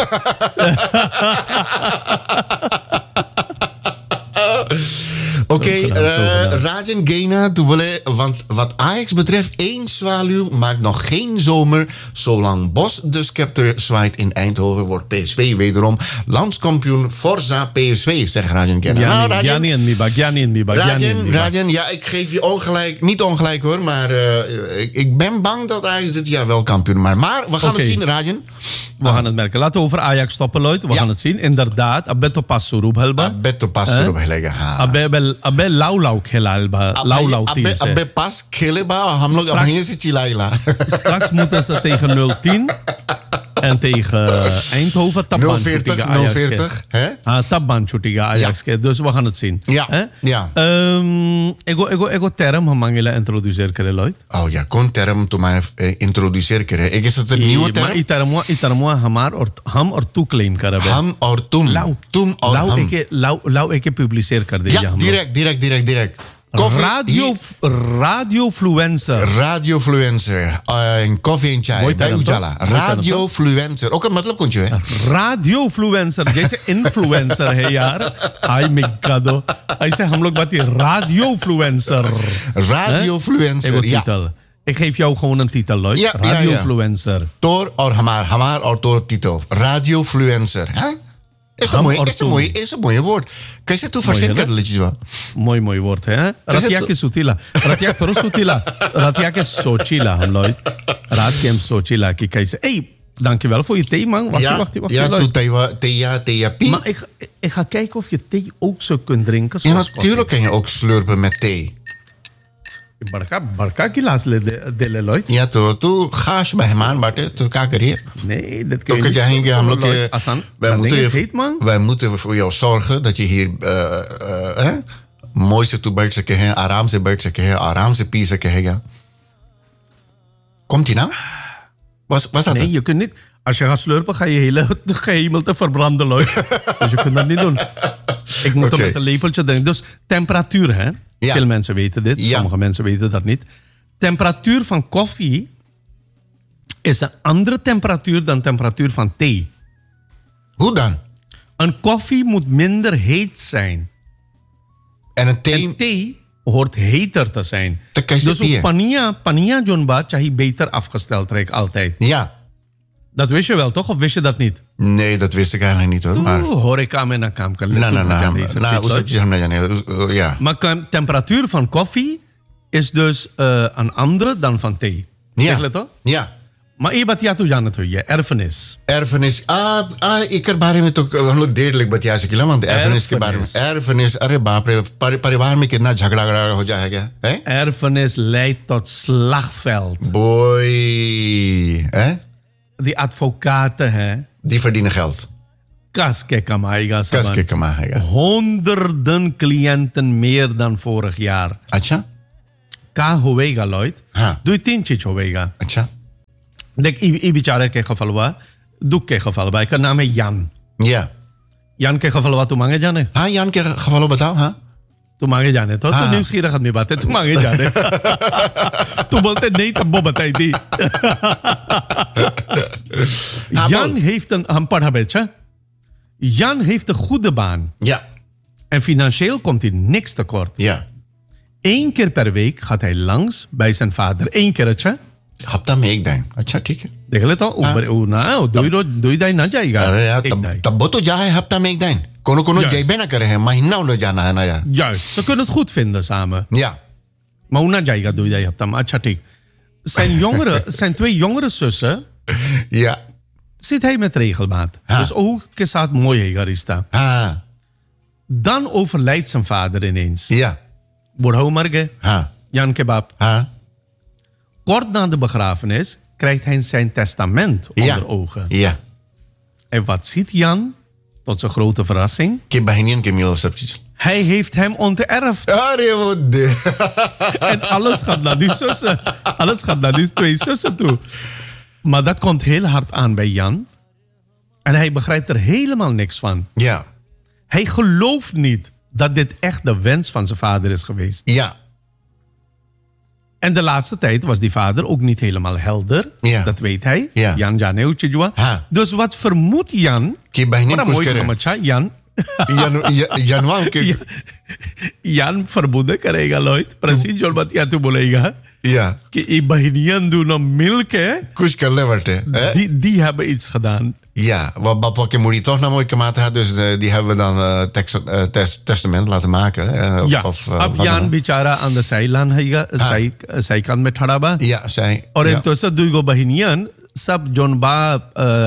B: Oké, okay, uh, Rajan Gena, want wat Ajax betreft, één zwaluw maakt nog geen zomer. Zolang Bos de scepter zwaait in Eindhoven, wordt P S V wederom landskampioen. Forza P S V, zegt Rajan Gena.
A: Nou, Rajan, Gianni en Miba, Gianni en Miba.
B: Rajan, Rajan, ja, ik geef je ongelijk, niet ongelijk hoor, maar uh, ik, ik ben bang dat Ajax dit jaar wel kampioen maakt. Maar we gaan okay. het zien, Rajan.
A: We gaan het merken. Laten we over Ajax stoppen, Lloyd. We ja. gaan het zien. Inderdaad, Abeto Passurub helba.
B: Abeto Passurub helga.
A: Abe Abe lau lau khelalba. Lau lau team
B: se. Abe pas kheleba. Ham log abhine se chilaila.
A: Straks moeten ze tegen nul tien. En tegen Eindhoven
B: nul veertig, nul veertig, hè?
A: Ah, tabban chutiga Ajax. Ja. Dus we gaan het zien.
B: Ja. Eh? Ja.
A: Um, ego ego ego term hamangila introducer kere Lloyd.
B: Oh ja, kon term to mij introducer kere. Ik is het een nieuwe term?
A: Maar itermo itermo hamar or ham or tu claim kere.
B: Ham or tum.
A: Lau
B: tum or
A: lau
B: ham.
A: Eke lau lau eke publiceer kerde.
B: Ja, direct, direct, direct, direct.
A: Koffie, radio, radiofluencer.
B: Radiofluencer. En koffie en chai. Bij Ujala. Radiofluencer. Ook een matlab kuntje, hè?
A: Radiofluencer. Jैसे influencer है यार. Ay me gado. Hij zegt हम लोग बात ये radiofluencer.
B: Radiofluencer. Ja.
A: Titel. Ik geef jou gewoon een titel, Lloyd.
B: Ja,
A: radiofluencer.
B: Ja, ja. Tor or hamar, hamar or tor titel. Radiofluencer. Hè? Is een mooi, is een mooi, is een mooie woord. Kan je zeggen hoe verzekerd liedjes wel?
A: Mooi, mooi woord, hè? Ratiak is sutila. Ratiak terus sutila. Ratiak is sochila, Lloyd. Ratiem sochila. Kijk, kan je zeggen, hey, dankjewel voor je thee, man. Wacht,
B: ja,
A: wacht, wacht.
B: Ja, doe thee, thea, thea, pie.
A: Maar ik, ik ga kijken of je thee ook zo kunt drinken.
B: Ja, natuurlijk kan je ook slurpen met thee.
A: Barca, barca gilas le dele Lloyd.
B: Ja, तो तू खास मेहमान बाटे तो क्या करिए?
A: Nee, dat kun
B: je
A: niet.
B: Zeggen, हम लोग के
A: Asan,
B: wij moeten
A: is heet, man.
B: Wij moeten voor jou zorgen dat je hier uh, uh, eh, mooi से तू बैठ सके हैं, आराम से बैठ सके हैं, आराम से पी सके हैं. Komt ie nou? Was, was dat
A: nee,
B: het?
A: je kunt niet. Als je gaat slurpen, ga je hele gehemel te verbranden, Lloyd. Dus je kunt dat niet doen. Ik moet okay. er met een lepeltje drinken. Dus temperatuur, hè? Ja. Veel mensen weten dit. Ja. Sommige mensen weten dat niet. Temperatuur van koffie is een andere temperatuur dan temperatuur van thee.
B: Hoe dan?
A: Een koffie moet minder heet zijn.
B: En een thee?
A: En thee hoort heter te zijn.
B: Te
A: dus op pania, pania jonba, chahi beter afgesteld trek altijd.
B: Ja.
A: Dat wist je wel, toch? Of wist je dat niet?
B: Nee, dat wist ik eigenlijk niet, hoor. Maar
A: hoor ik aan mijn kam kan.
B: Nee, nee, nee. Ja.
A: Maar de temperatuur van koffie is dus uh, een andere dan van thee.
B: Ja.
A: Zeg je toch?
B: Ja.
A: Maar je bent ja toe Jan het je erfenis.
B: Erfenis. Ah, ah ik er बारे में तो हम लोग देर लग बतिया सके ना मतलब erfenis के बारे में. Erfenis. अरे बाप रे परिवार में कितना झगड़ा झगड़ा हो जाएगा, hè?
A: Erfenis leidt tot slagveld.
B: Boy, hè?
A: Die advocaten, hè?
B: Die verdienen geld.
A: kas ke kamaega
B: कस के
A: saban.
B: कमाएगा
A: Honderden cliënten meer dan vorig jaar.
B: अच्छा
A: Ka hoega Lloyd.
B: हाँ
A: Doe तीन चीज होगा.
B: अच्छा
A: देख ई ई बेचारे के geval हुआ दुख के geval हुआ का नाम है यान
B: या
A: यान के geval हुआ तू मांगे जाने
B: हाँ यान के खवालो बताओ हाँ
A: तू मांगे जाने तो
B: हाँ।
A: तू न्यूज़ आदमी बात है तू मांगे जाने तू बोलते नहीं तब वो बताई थी Jan heeft een een paar beetje. Jan heeft een goede baan
B: ja
A: en financieel komt hij niks tekort.
B: ja
A: Eén keer per week gaat hij langs bij zijn vader. Eén keertje.
B: हफ्ता में एक दिन अच्छा ठीक है
A: देख लेता हूँ ऊपर ऊ ना दो ही रोज दो ही दिन ना जाएगा
B: अरे यार
A: एक
B: तब
A: दिन
B: तब वो तो जा है हफ्ता में एक दिन कोनो कोनो
A: Juist.
B: जेबे ना करे है महीना उन्हें जाना है ना यार
A: Juist, ze kunnen het goed vinden samen.
B: ja
A: Maar hoe na जाएगा दो ही दिन हफ्ता में अच्छा ठीक. Zijn jongere, zijn twee jongere zussen
B: ja
A: zit hij met regelmaat.
B: Ha.
A: Dus ook ke saat mooi है garista.
B: हाँ
A: Dan overlijdt zijn vader ineens.
B: ja
A: Bouddha मर गए.
B: हाँ
A: Jan kebab.
B: हाँ
A: Kort na de begrafenis krijgt hij zijn testament
B: ja
A: onder ogen.
B: ja
A: En wat ziet Jan? Tot zijn grote verrassing.
B: कि बहनियन के मिलो सब चीज
A: Hij heeft hem onterfd.
B: अरे वो दे
A: En alles gaat naar die zussen. Alles gaat naar die twee zussen toe. Maar dat komt heel hard aan bij Jan. En hij begrijpt er helemaal niks van.
B: ja
A: Hij gelooft niet dat dit echt de wens van zijn vader is geweest.
B: ja
A: En de laatste tijd was die vader ook niet helemaal helder.
B: Ja.
A: Dat weet hij.
B: Ja.
A: Jan Janeu Chijwa.
B: Ha.
A: Dus wat vermoedt Jan?
B: कि बहनियन
A: Wat een
B: कुछ
A: mooi
B: करे
A: gemaakt, Jan.
B: जन- जनवा के
A: Jan vermoeden करेगा Lloyd. Precies जो बात या तू बोलेगा
B: ja
A: कि ये बहनियां दोनों मिलके
B: कुछ कर ले बटे hè?
A: die, die hebben iets gedaan.
B: Ja, wat Bappa Kemuri toch nou mooi gemaakt had, dus uh, die hebben we dan uh, tekst, uh, test, testament laten maken. Uh,
A: Ja,
B: of, uh,
A: अब
B: wat
A: यान
B: dan.
A: बेचारा aan de zijlaan हैगा साई साईकान में ठड़ा बा
B: Ja, zij.
A: और
B: ja.
A: इंतोसा दुईगो बहनियन सब जोन बा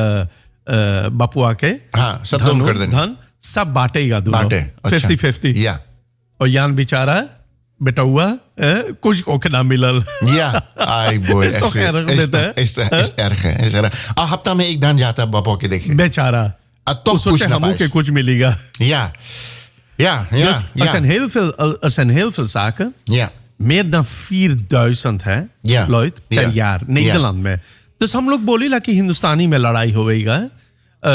A: बापुआ के
B: हाँ, सब दोनों कर देने।
A: धन सब बांटेगा दोनों
B: बांटे, अच्छा।
A: फिफ्टी फिफ्टी
B: Ja,
A: और यान बेचारा बेटा हुआ eh, कुछ ओके ना मिलल
B: ja. Ai boy.
A: Is toch erg
B: is,
A: dit, hè?
B: Is, is, is erg, hè? Is erg. Ah, hapta में एक दान जाता Bappa के देखे.
A: बेचारा
B: Ah,
A: वो
B: toch कुछ
A: सोचे
B: ना
A: हमू के
B: पाए.
A: कुछ मिलेगा
B: Ja. Ja, ja,
A: dus er,
B: ja.
A: zijn heel veel, er zijn heel veel zaken
B: Ja.
A: meer dan vierduizend है
B: Ja.
A: Lloyd per
B: Ja.
A: jaar Nederland में dus हम लोग बोले ला कि हिंदुस्तानी में लड़ाई होएगा अ,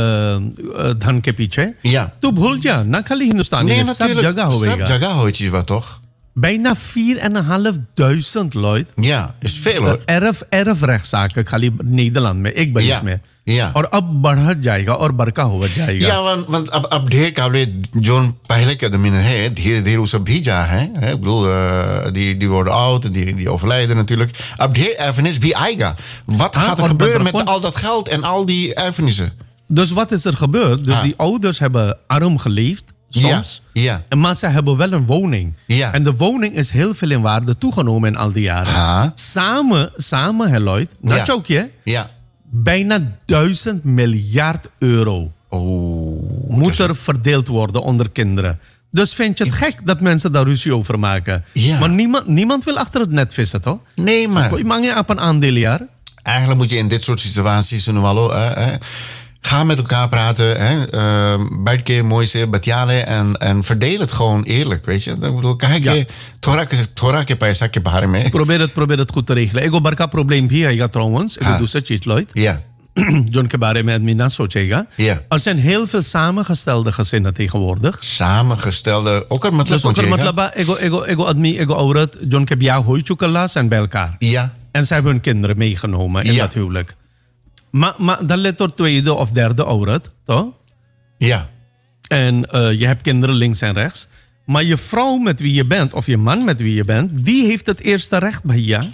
A: अ, धन के पीछे
B: Ja.
A: तू भूल जा ना खाली हिंदुस्तानी
B: Nee,
A: में सब
B: natuurlijk.
A: जगह
B: सब
A: होएगा
B: जगह होई चीज वा toch?
A: bijna vier en een half duizend Lloyd
B: Ja, is veel hoor.
A: erf erfrechtszaken खाली Nederland में एक बरिस
B: Ja.
A: में
B: Ja.
A: और अब बढ़ जाएगा और बड़का हो जाएगा
B: Ja, want, want अब अब ढेर काबले जोन पहले के आदमी है धीरे धीरे वो सब भी जा है hè? Ik bedoel, uh, die, die worden oud en die, die overlijden natuurlijk. Ab ढेर erfenis भी आएगा. Wat
A: Ah,
B: gaat er
A: और
B: gebeuren met
A: बदरखोन-
B: al dat geld en al die erfenissen?
A: Dus wat is er gebeurd? Dus
B: Ah.
A: die ouders hebben arm geleefd, soms.
B: Ja, ja.
A: En Maar ze hebben wel een woning.
B: Ja.
A: En de woning is heel veel in waarde toegenomen in al die jaren.
B: Ah.
A: Samen, samen, hè Lloyd,
B: Ja.
A: dat ook je,
B: Ja.
A: bijna duizend miljard euro
B: Oh.
A: moet er verdeeld worden onder kinderen. Dus vind je het gek dat mensen daar ruzie over maken?
B: Ja.
A: Maar niemand, niemand wil achter het net vissen, toch?
B: Nee, maar
A: Kon je mangen op een aandeeljaar?
B: eigenlijk moet je in dit soort situaties nu wel uh, uh, ga met elkaar praten, hè, uh, buiten keer mooi ze batiale en en verdeel het gewoon eerlijk, weet je? Ik bedoel, kijk,
A: Ja.
B: थोड़ा के थोड़ा के पैसा के बारे में.
A: Probeer het, probeer het goed te regelen. Ego barka probleem भी आएगा trouwens. Ego
B: हाँ.
A: दूसरा चीज Lloyd.
B: Ja.
A: John के बारे में आदमी ना सोचेगा.
B: Ja.
A: Er zijn heel veel samengestelde gezinnen tegenwoordig.
B: Samengestelde, ook een मतलब
A: Dus ook er
B: मुझे
A: मतलब ego ego ego आदमी ego औरत John के ब्याह हो चुका zijn bij elkaar.
B: Ja.
A: En zij hebben hun kinderen meegenomen in
B: Ja.
A: dat huwelijk. Maar, maar dan let er tweede of derde aurat, toch?
B: Ja.
A: En uh, je hebt kinderen links en rechts. Maar je vrouw met wie je bent, of je man met wie je bent, die heeft het eerste recht bij je.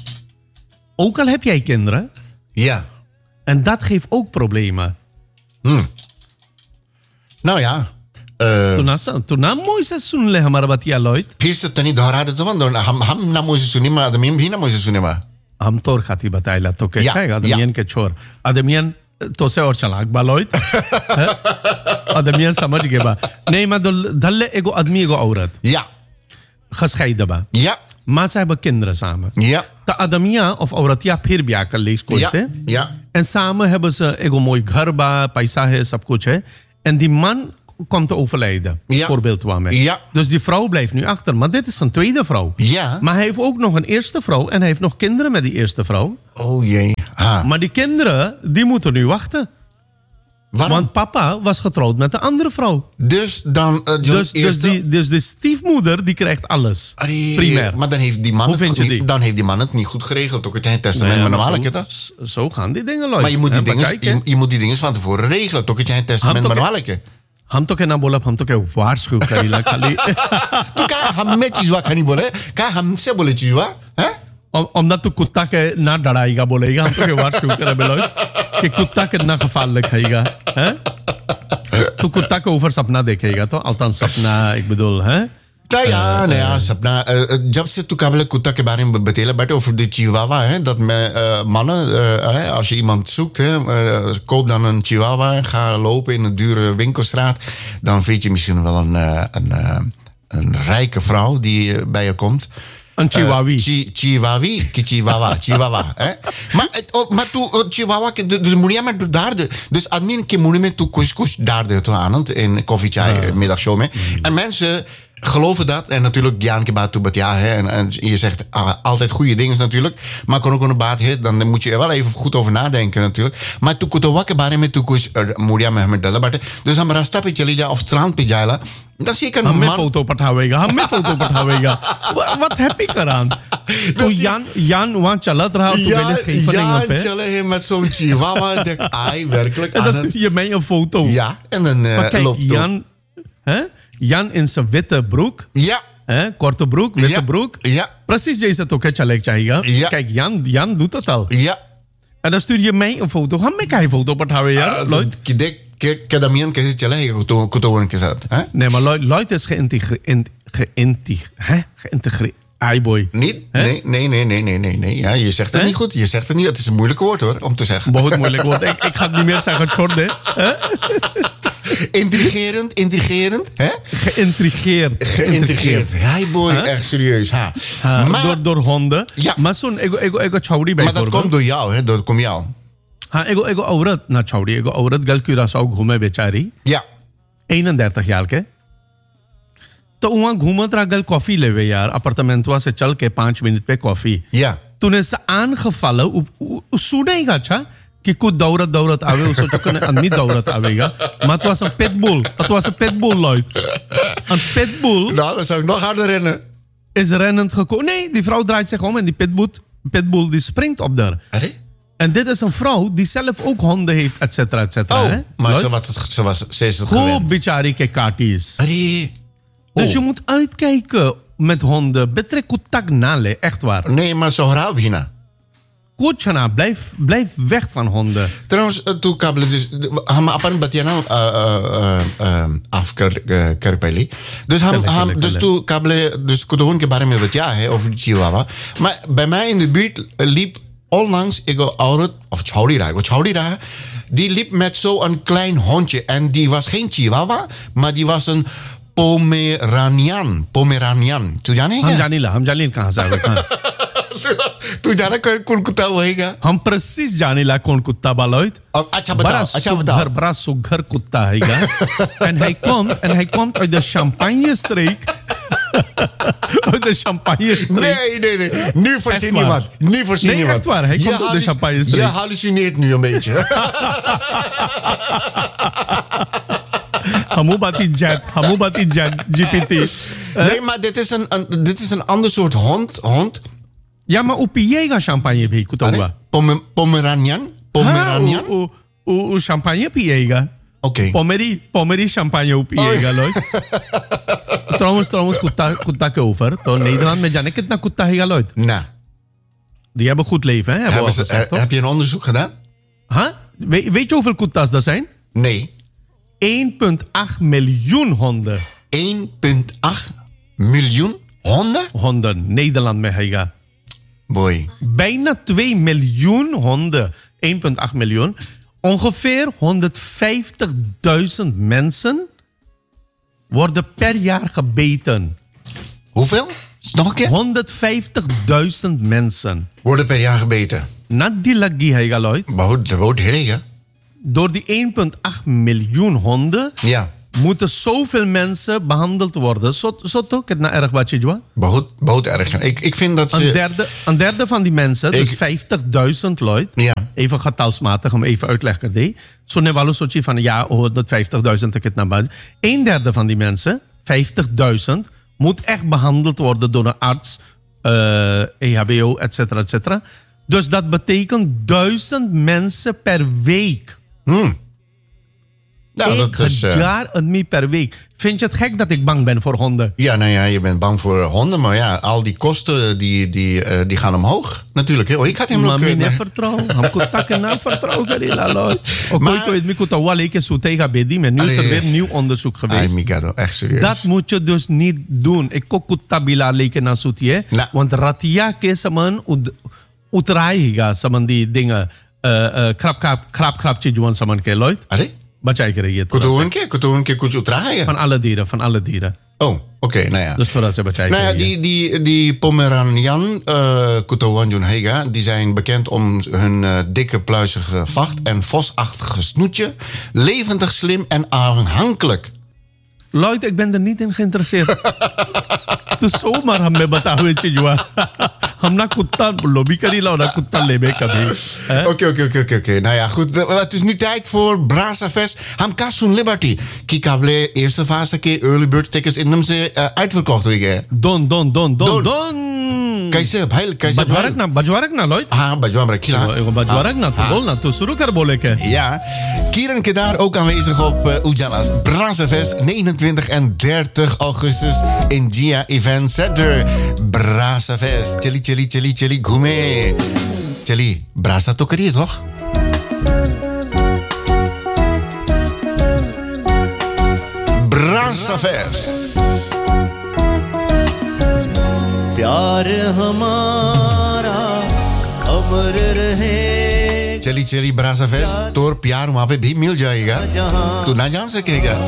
A: Ook al heb jij kinderen.
B: Ja.
A: En dat geeft ook problemen.
B: Hmm. Nou ja. Uh,
A: Toen na toen na mooi se सुन ले हमारा बतिया Lloyd.
B: फिर से तनी दोहरा दे तो बंद हम हम ना मुझे सुनी मा आदमी भी ना मुझे सुने मा.
A: हम तोर खाती बताइला तो के
B: या,
A: छेगा
B: या.
A: आदमियन के छोर आदमियन तो से और चलाक बा Lloyd. आदमियन समझ गए बा नहीं मैं धल्ले एगो आदमी एगो औरत
B: Ja.
A: gescheiden बा
B: Ja.
A: maar ze hebben kinderen samen.
B: Ja.
A: De adamia of auratja फिर ब्याह कर ली इसको
B: Ja.
A: से
B: Ja.
A: En samen hebben ze een mooi garba, paisaje, sapkoetje. En die man komt te overlijden.
B: Ja.
A: Voorbeeld waarmee.
B: Ja.
A: Dus die vrouw blijft nu achter. Maar dit is zijn tweede vrouw.
B: Ja.
A: Maar hij heeft ook nog een eerste vrouw. En hij heeft nog kinderen met die eerste vrouw.
B: Oh jee. Ah.
A: Maar die kinderen, die moeten nu wachten.
B: Waarom?
A: Want papa was getrouwd met een andere vrouw.
B: Dus dan... Uh,
A: Dus, dus, die, dus de stiefmoeder, die krijgt alles.
B: Allee,
A: Primair.
B: Maar dan heeft die man
A: Hoe
B: het
A: vind
B: goed
A: je
B: niet,
A: die?
B: dan heeft die man het niet goed geregeld. Ook het testament
A: Nee,
B: met een
A: maar
B: walke,
A: zo,
B: toch?
A: zo gaan die dingen, Lloyd.
B: Maar je moet die,
A: Hè,
B: dingen,
A: bekijk, hè.
B: je, je moet die dingen van tevoren regelen. Toch het testament
A: Ham
B: met een
A: toch-
B: walke.
A: Ham toch en nabolap, ham toch en waarschuw, Karila. Kali.
B: Tu ka ham met chizwa kan niet boleh. Ka ham se boleh chizwa. Hè?
A: Om- Omdat tu kutta ke na dadaiga bolega, ham toch en waarschuw, karabe, Lloyd. Ke kutta ke na gevaarlijk haiga. Hè? Tu kutta ke over sapna dekhega, toch? Althans, sapna, ik bedoel, hè?
B: Nou ja, nou ja, Sapna. Uh, जब से तू काबिल कुत्ता के बारे में बतेला बैठे over de chihuahua, hè, dat me, uh, mannen, uh, hè, als je iemand zoekt, hè, uh, koop dan een chihuahua, ga lopen in een dure winkelstraat, dan vind je misschien wel een, uh, een, uh, een rijke vrouw die uh, bij je komt.
A: Een chihuahua.
B: Uh, chi, chihuahua, ki chihuahua, chihuahua. Hè? Maar, het- oh, maar tu uh, chihuahua, ke- dus moet je maar daar de, dus admin ke moet je met tu kuskus daar de toe aan het in koffie chai middagshow mee. En mensen geloven dat en natuurlijk Jan Kebaat toe ja hè en, en je zegt ah, altijd goede dingen natuurlijk, maar kon ook een baat hè, dan moet je er wel even goed over nadenken natuurlijk. Maar tu kuto wakke bare met tu kus moet je met dat maar dus dan maar stapje chali of strand pijala. Dan zie ik een
A: Ham me
B: man.
A: foto pathawega, ham me foto pathawega. Wa- Wat heb ik eraan? Toen
B: zie-
A: Jan, Jan want chalat raha, toen ben je Scheveningen
B: ja,
A: op, hè?
B: chillen hier met zo'n chihuahua. Ik denk, ai, werkelijk.
A: En
B: aan
A: dan
B: het-
A: stuur je mij een foto.
B: Ja, en dan uh,
A: Maar kijk,
B: loopt het.
A: Jan, hè? Jan in zijn witte broek,
B: Ja,
A: hè? Korte broek, witte
B: ja,
A: broek.
B: Ja,
A: Precies deze toch, chalek chahiga.
B: Ja.
A: Kijk, Jan, Jan doet het al.
B: ja.
A: En dan stuur je mij een foto. Ham me kai foto pathawega,
B: Uh,
A: Lloyd.
B: Kidek, kedamian kasi chillen hier kuto kuto een keer hè?
A: Nee, maar Lloyd, Lloyd is geïntegreerd. Geïntegreerd. Hè? Geïntegreerd. Ai boy.
B: Niet?
A: Hè?
B: Nee, nee, nee, nee, nee, nee, nee. Ja, je zegt het
A: Hè?
B: niet goed. Je zegt het niet. Het is een moeilijk woord hoor, om te zeggen.
A: Behoort moeilijk woord. Ik, ik ga het niet meer zeggen, Tjorde.
B: Intrigerend, intrigerend, hè?
A: Geïntrigeerd.
B: Geïntegreerd. Hi boy,
A: Huh?
B: echt serieus. Ha.
A: Ha,
B: maar
A: door, door honden.
B: Ja.
A: Maar zo'n ego, ego, ego chaudi
B: maar dat
A: bijvoorbeeld.
B: komt door jou, hè? Dat komt jou.
A: हाँ एगो एगो औरत ना छोड़ी एगो औरत गल क्यूरासाओ घूमे बेचारी
B: Ja,
A: इकतीस साल के तो वहां घूमत रहा गल कॉफी लेवे यार अपार्टमेंटवा से चल के पांच मिनट पे कॉफी
B: ja.
A: तूने से aangevallen सुनेगा अच्छा कि कुछ दौड़त दौड़त आवे उसको चुकने आदमी दौड़त आवेगा maar het was een pitbull het was een pitbull Lloyd een pitbull
B: Nou, dan zou ik nog harder rennen.
A: is rennend gekomen nee die vrouw draait zich om en die pitbull pitbull die springt op haar
B: Allee?
A: en dit is een vrouw die zelf ook honden heeft et cetera et cetera
B: Oh,
A: hè?
B: maar
A: Lloyd?
B: zo, was het, zo was ze is het
A: Goed
B: gewend.
A: bichari ke katis.
B: Allee.
A: Dus
B: Oh.
A: je moet uitkijken met honden. Betrek kutak nale, echt waar.
B: Nee, maar zo raar beginnen.
A: Kuchana, blijf, blijf weg van honden.
B: Trouwens, uh, toen kabel dus ham apa batiana af Kerpeli. Dus ham
A: Kelle,
B: ham
A: kelle,
B: dus
A: kelle.
B: toen kabel dus kudoon ke bare में बतिया है over de Chihuahua. Maar bij mij in de buurt liep onlangs ik oude of Chaudi ra, Chaudi ra. Die liep met zo'n klein hondje en die was geen Chihuahua, maar die was een Pomeranian. Pomeranian. Tu जाने
A: हम
B: क्या?
A: जानी ला हम जानी कहाँ से आवे कहाँ
B: तू जाना कोई कौन कुत्ता होएगा?
A: हम precies जानी ला कौन कुत्ता बालोइत
B: अब अच्छा
A: बड़ा
B: बताओ, अच्छा
A: सुघर
B: बताओ.
A: बड़ा सुघर कुत्ता हैगा en hij komt en hij komt uit de champagne streek uit de champagne streek
B: Nee, nee, nee. Nu voorzien
A: waar.
B: niemand. Nu voorzien
A: Nee,
B: niemand.
A: echt waar. Hij
B: Je
A: komt op de
B: halluc-
A: champagne-streek.
B: Je hallucineert nu een beetje.
A: Hamu bati jet Hamu bati jet G P T
B: Nee, maar dit is een, een, dit is een ander soort hond. hond.
A: ja maar u piega champagne भी कुत्ता हुआ
B: Pomer- Pomeranian? Pomeranian?
A: हाँ, उ- उ- उ champagne piega.
B: Oké.
A: Pomeri, Pomeri champagne उ piega, Lloyd. Trouwens, trouwens, कुत्ता कुत्ता के ऊपर तो Nederland में जाने कितना कुत्ता हैगा, Lloyd?
B: Nou,
A: Die hebben goed leven, hè? Hebben we al
B: hebben ze,
A: gezegd,
B: eh,
A: toch?
B: heb je een onderzoek gedaan?
A: Huh? We- weet je hoeveel kutta's er zijn?
B: Nee.
A: één komma acht miljoen honden.
B: één komma acht miljoen honden?
A: Honden, Nederland में हैगा.
B: Boy.
A: Bijna twee miljoen honden. één komma acht miljoen. Ongeveer honderdvijftigduizend mensen worden per jaar gebeten.
B: Hoeveel? Nog een keer?
A: honderdvijftigduizend mensen.
B: Worden per jaar gebeten.
A: na die lagi hai ga Lloyd.
B: बहुत बहुत ढेरे है.
A: Door die één komma acht miljoen honden
B: Ja.
A: moeten zoveel mensen behandeld worden. Zo, zo toch? Het na erg wat je doet.
B: बहुत बहुत erg. Ik, ik vind dat
A: Een
B: ze...
A: derde, een derde van die mensen, dus
B: Ik-
A: vijftigduizend Lloyd.
B: Ja.
A: Even getalsmatig, om even uit te leggen. Zo ne wel een van ja, oh, dat vijftigduizend ik het naar buiten. Een derde van die mensen, vijftigduizend, moet echt behandeld worden door een arts, eh E H B O, et cetera, et cetera. Dus dat betekent duizend mensen per week.
B: Nou,
A: Ik
B: dat is... eh,
A: jaar een mee per week. Vind je het gek dat ik bang ben voor honden?
B: ja, nou ja, je bent bang voor honden, maar ja, al die kosten die, die, eh, die gaan omhoog. Natuurlijk. hè. Oh, ik had hem
A: Maar
B: ook...
A: mij
B: eh,
A: niet vertrouwen. Ham ko takken na vertrouwen karila Lloyd. Ook
B: Maar-
A: ik weet me kuta wale ke sutega bedi, maar nu is er
B: Allee.
A: weer nieuw onderzoek
B: Ay,
A: geweest.
B: Migado, echt serieus.
A: Dat moet je dus niet doen. Ik kok kutabila leken na sutie.
B: Nou.
A: Want ratia ke saman ud utraiga saman die dingen. eh, eh, Krap krap krap krap juan saman ke Lloyd.
B: Allee?
A: Wat jij krijgt.
B: Kutuun ke? Kutuun ke kutu draaien?
A: Van alle dieren, van alle dieren.
B: Oh, oké, okay, nou ja.
A: Dus voor dat ze wat jij
B: Nou ja,
A: krijgt.
B: die, die, die Pomeranian, uh, Kutuwanjun Hega, die zijn bekend om hun eh, dikke, pluizige vacht en vosachtige snoetje. Levendig, slim en aanhankelijk.
A: Lloyd, ik ben er niet in geïnteresseerd. तो zomaar हम में बता हुए चीज हुआ हम ना कुत्ता लॉबी करी ला ना कुत्ता लेबे कभी हैं?
B: Oké, oké, oké, oké, oké. Nou ja, goed. eh, Het is nu tijd voor Brasa Fest. Hamkasun Liberty. Kikable, eerste fase keer early bird tickets in hem ze uh, uitverkocht. Weet
A: Don don don don
B: Don.
A: don
B: कैसे भाई कैसे
A: बजवारक ना बजवारक ना Lloyd
B: हाँ बजवा में रखी ला
A: एगो बजवारक ना तो बोल ना तो शुरू कर बोले के
B: Ja, Kieran Kedar ook aanwezig op uh, Ujalas Brasafest negenentwintig en dertig augustus in Gia Event Center. Brasafest, chili chili chili chili gume. Chili, brasa to kariye toch? Brasafest.
C: प्यार हमारा अमर रहे
B: चली चली ब्रासा फेस्ट तोर प्यार वहां पे भी मिल जाएगा तू ना जान सकेगा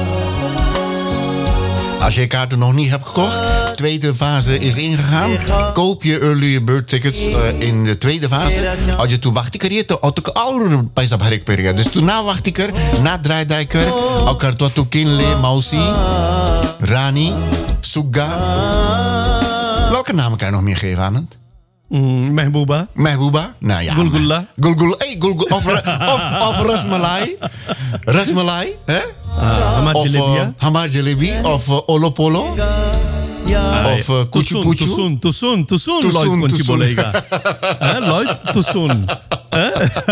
B: Als je je kaarten nog niet hebt gekocht, de tweede fase is ingegaan. Koop je early bird tickets uh, in de tweede fase. Als je toen wacht ik er je te auto ouder paisa bharik periga. Dus toen na wacht ik er, na draai dijker, elkaar tot toe kinle, mausi, Rani, Suga. Welke namen kan je nog meer geven aan het?
A: Mm, Mehbooba
B: Mehbooba? Nou ja.
A: Gulgulla.
B: Gulgul, hey, Gulgul. Of, of, of Rasmalai. Rasmalai, hè?
A: ah, Hamad
B: Of uh,
A: Jalebia
B: Hamar Jalebi. Of uh, Olopolo. Of uh, Kuchu Puchu.
A: Tusun Tusun Tusun
B: Tusun,
A: Lloyd kon je
B: Tusun.
A: बोलेगा हैं Lloyd Tusun हैं?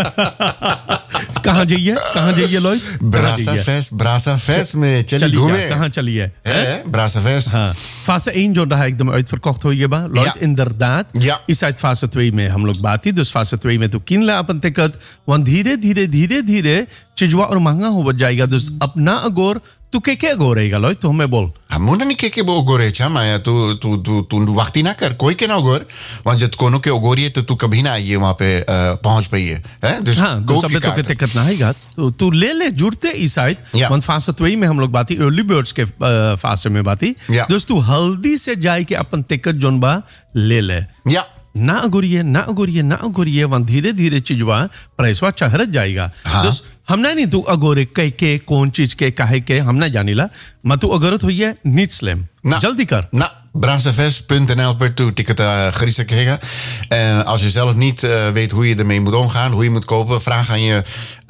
A: कहाँ जाइए कहाँ जाइए Lloyd कहाँ
B: Brasa
A: जाइए?
B: Fest, Brasa Fest में चली
A: चलिए
B: घूमे
A: कहाँ चलिए
B: Hè, Brasa Fest.
A: हाँ fase één जो रहा एकदम uitverkocht हो ये बा Lloyd
B: Ja.
A: inderdaad
B: Ja.
A: इस uit fase twee में हम लोग बात ही dus fase twee में तो किन ले अपन ticket want धीरे धीरे धीरे धीरे चीजवा और महंगा हो जाएगा dus अपना अगोर तू के के अगोर रहेगा Lloyd तो हमें बोल
B: Hamuna ni keke bo ogore cha maya tu tu tu tu वक्त ही ना कर कोई के ना ogor वहाँ जब कोनो के ogori है तो तू कभी ना आइए वहाँ पे अ, पहुँच पाइए हैं dus
A: हाँ
B: koop
A: dus
B: je
A: अब तो के
B: kaarten.
A: टिकट ना आएगा तो तू ले ले जुड़ते इस side
B: Ja.
A: want fase twee में हम लोग बात ही early birds के फासे में बात ही
B: Ja.
A: dus तू हल्दी से जाए के अपन टिकट जोन बा ले ले
B: Ja.
A: ना अगुरिए ना अगुरिए ना अगुरिए वन धीरे धीरे चीजवा प्राइसवा चहरत जाएगा
B: हाँ।
A: dus हमने नहीं तू अगोरे कह के कौन चीज के काहे के हमने जानीला मैं तू अगरत हुई है नीट स्लैम
B: Nou,
A: जल्दी कर
B: Nou, brasafest punt n l per toe ticket uh, gerissen krijgen. En als je zelf niet uh, weet hoe je ermee moet omgaan, hoe je moet kopen, vraag aan je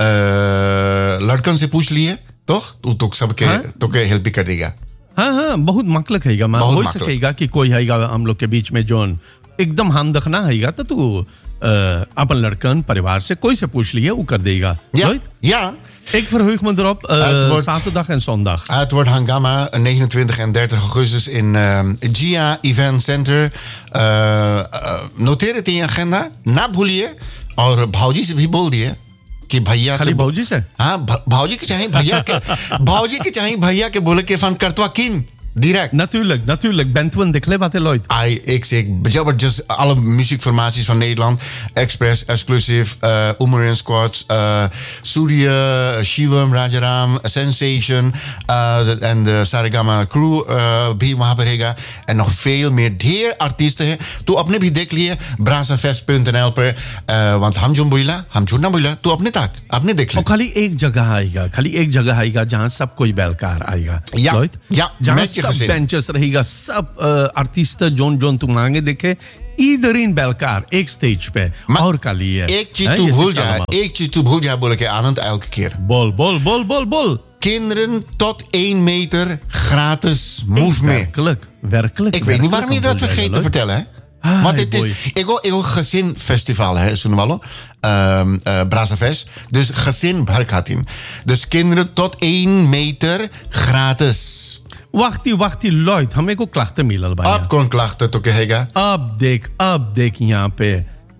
B: uh, लड़कन से पूछ लिए, toch? तो तो सब के
A: हाँ?
B: तो के हेल्प कर देगा.
A: हाँ हाँ बहुत मकलक हैगा मैं
B: बहुत
A: हो
B: मकलक।
A: सकेगा कि कोई हैगा हम लोग के बीच में जोन एकदम हम दखना हैगा तो तू अ, अपन लड़कन परिवार से कोई से पूछ लिए वो कर देगा
B: Ja,
A: Lloyd?
B: ja.
A: Ik verheug me erop uh,
B: Het wordt-
A: zaterdag en zondag.
B: Het wordt Hangama negenentwintig en dertig augustus in uh, Gia Event Center. Uh, uh, noteer het in je agenda. ना भूलिए और भाऊजी से भी बोल दिए कि भैया
A: खाली
B: से
A: भौजी से
B: हाँ भा- भाऊजी के चाहिए भैया के भाऊजी के चाहिए भैया के बोले के फन करतवा किन Direct.
A: Natuurlijk, natuurlijk. Bentwen de Klep wat Lloyd.
B: Ai, ik zeg, just alle muziekformaties van Nederland. Express, Exclusive, uh, Umarin Squad, uh, Surya, Shivam, Rajaram, Sensation uh, en de Sarigama Crew, uh, B. Wahaberega en nog veel meer. ढेर artiesten हैं. तो अपने भी देख लिए brasafest punt n l पर uh, want हम जो बोला हम झूठ ना बोला तो अपने तक आपने देख लिया.
A: और खाली एक जगह आएगा खाली एक जगह आएगा जहाँ सब कोई बैलकार आएगा.
B: Ja,
A: Lloyd?
B: ja,
A: जहाँ
B: met je
A: सब
B: gezin.
A: benches रहेगा सब uh, artiesten जोन जोन तुम मांगे देखे iedereen bij elkaar एक स्टेज पे
B: Maar
A: और खाली है.
B: एक चीज
A: Hè,
B: तू
A: je
B: भूल
A: ziet ze
B: जाए
A: allemaal.
B: एक चीज तू भूल जाए बोले के आनंद elke keer.
A: Bol, bol, bol, bol, bol.
B: Kinderen tot één meter gratis. Move mee.
A: Werkelijk, werkelijk.
B: Ik weet niet waarom je dat vergeet te vertellen, hè?
A: Ah,
B: Want dit
A: boy.
B: is... Ik heb een gezinfestival, hè, Sunwallo. Um, uh, Brasafest. Dus gezin Barkatin. Dus kinderen tot één meter gratis.
A: Wacht, wacht, Lloyd. हमें को klachten मिलल बा.
B: Op kon klachten तो कहेगा.
A: अब देख, अब देख यहाँ पे.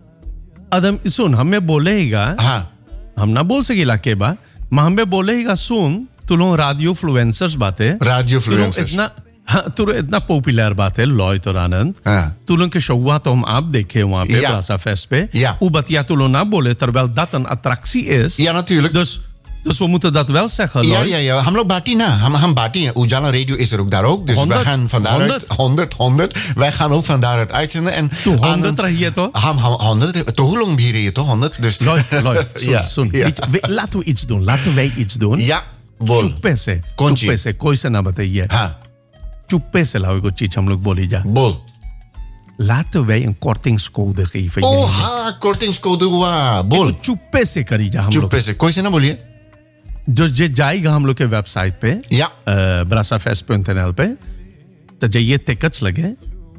A: अदम सुन हमें बोलेगा.
B: हाँ.
A: हम ना बोल सकेला के बा. मैं हमें बोलेगा सुन. तू लोग radio influencers बातें.
B: Radio
A: तू लोग
B: influencers.
A: इतना हाँ, तू लोग इतना पॉपुलर बात है लॉयड और आनंद.
B: हाँ.
A: तू लोग के शोवा तो हम आप देखे वहाँ पे
B: Ja.
A: Brasafest पे.
B: Ja.
A: Hoe wat ja तू लोग ना बोले terwijl dat een attractie is.
B: Ja, natuurlijk.
A: Dus, dus we moeten dat wel zeggen,
B: Ja,
A: Lloyd.
B: ja, ja. हम लोग बाटी ना. हम हम बाटी. Ujala Radio is er ook daar ook. Dus
A: honderd,
B: wij gaan van daaruit...
A: honderd.
B: honderd, honderd. Wij gaan ook van daaruit uitzenden. En
A: तू
B: Anand-
A: honderd रही तो.
B: हम हम honderd. तो hoe lang hier je toch honderd? Dus
A: Lloyd, Lloyd, soon,
B: Ja,
A: soon.
B: ja.
A: Weet- we- Laten we iets doen. Laten wij iets doen.
B: Ja, बोल.
A: चुप्पे से
B: कौन सी?
A: चुप्पे से कोई से ना बताइए.
B: हाँ,
A: चुप्पे से लाओ कोई चीज हम लोग बोली जा.
B: बोल.
A: Laten wij een kortingscode geven.
B: Oh,
A: jullie.
B: हाँ, kortingscode हुआ. बोल.
A: तो चुप्पे से करी जा हम
B: चुप
A: लोग.
B: पे से कोई से ना बोलिए.
A: जो जे जाएगा हम लोग के वेबसाइट पे
B: Ja.
A: brasafest punt n l पे तो जाइए टिकट्स लगे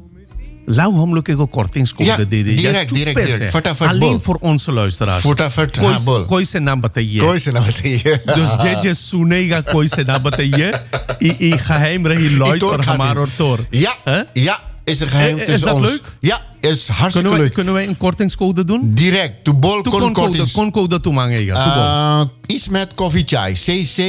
A: लाओ हम लोग को kortingskode
B: Ja,
A: दे दीजिए.
B: direct,
A: चुप्पे
B: direct,
A: से.
B: direct. फटाफट
A: alleen
B: बोल.
A: voor onze luisteraars.
B: फटाफट,
A: कोई,
B: हाँ, बोल.
A: कोई से ना बताइए.
B: कोई से ना बताइए.
A: dus जे जे सुनेगा कोई से ना बताइए. ई ई geheim रही Lloyd
B: Toor
A: और
B: gaat
A: हमार
B: in.
A: और Toor.
B: Ja,
A: Hè?
B: ja, is een geheim
A: Eh, is
B: tussen
A: dat
B: ons.
A: leuk?
B: Ja, is hartstikke
A: Kunnen wij,
B: leuk.
A: kunnen wij een kortingscode doen?
B: Direct, to bol
A: Tu
B: kon
A: kon code,
B: kortings.
A: kon code tu mangega. Tu bol.
B: Uh, iets met koffie chai. C C.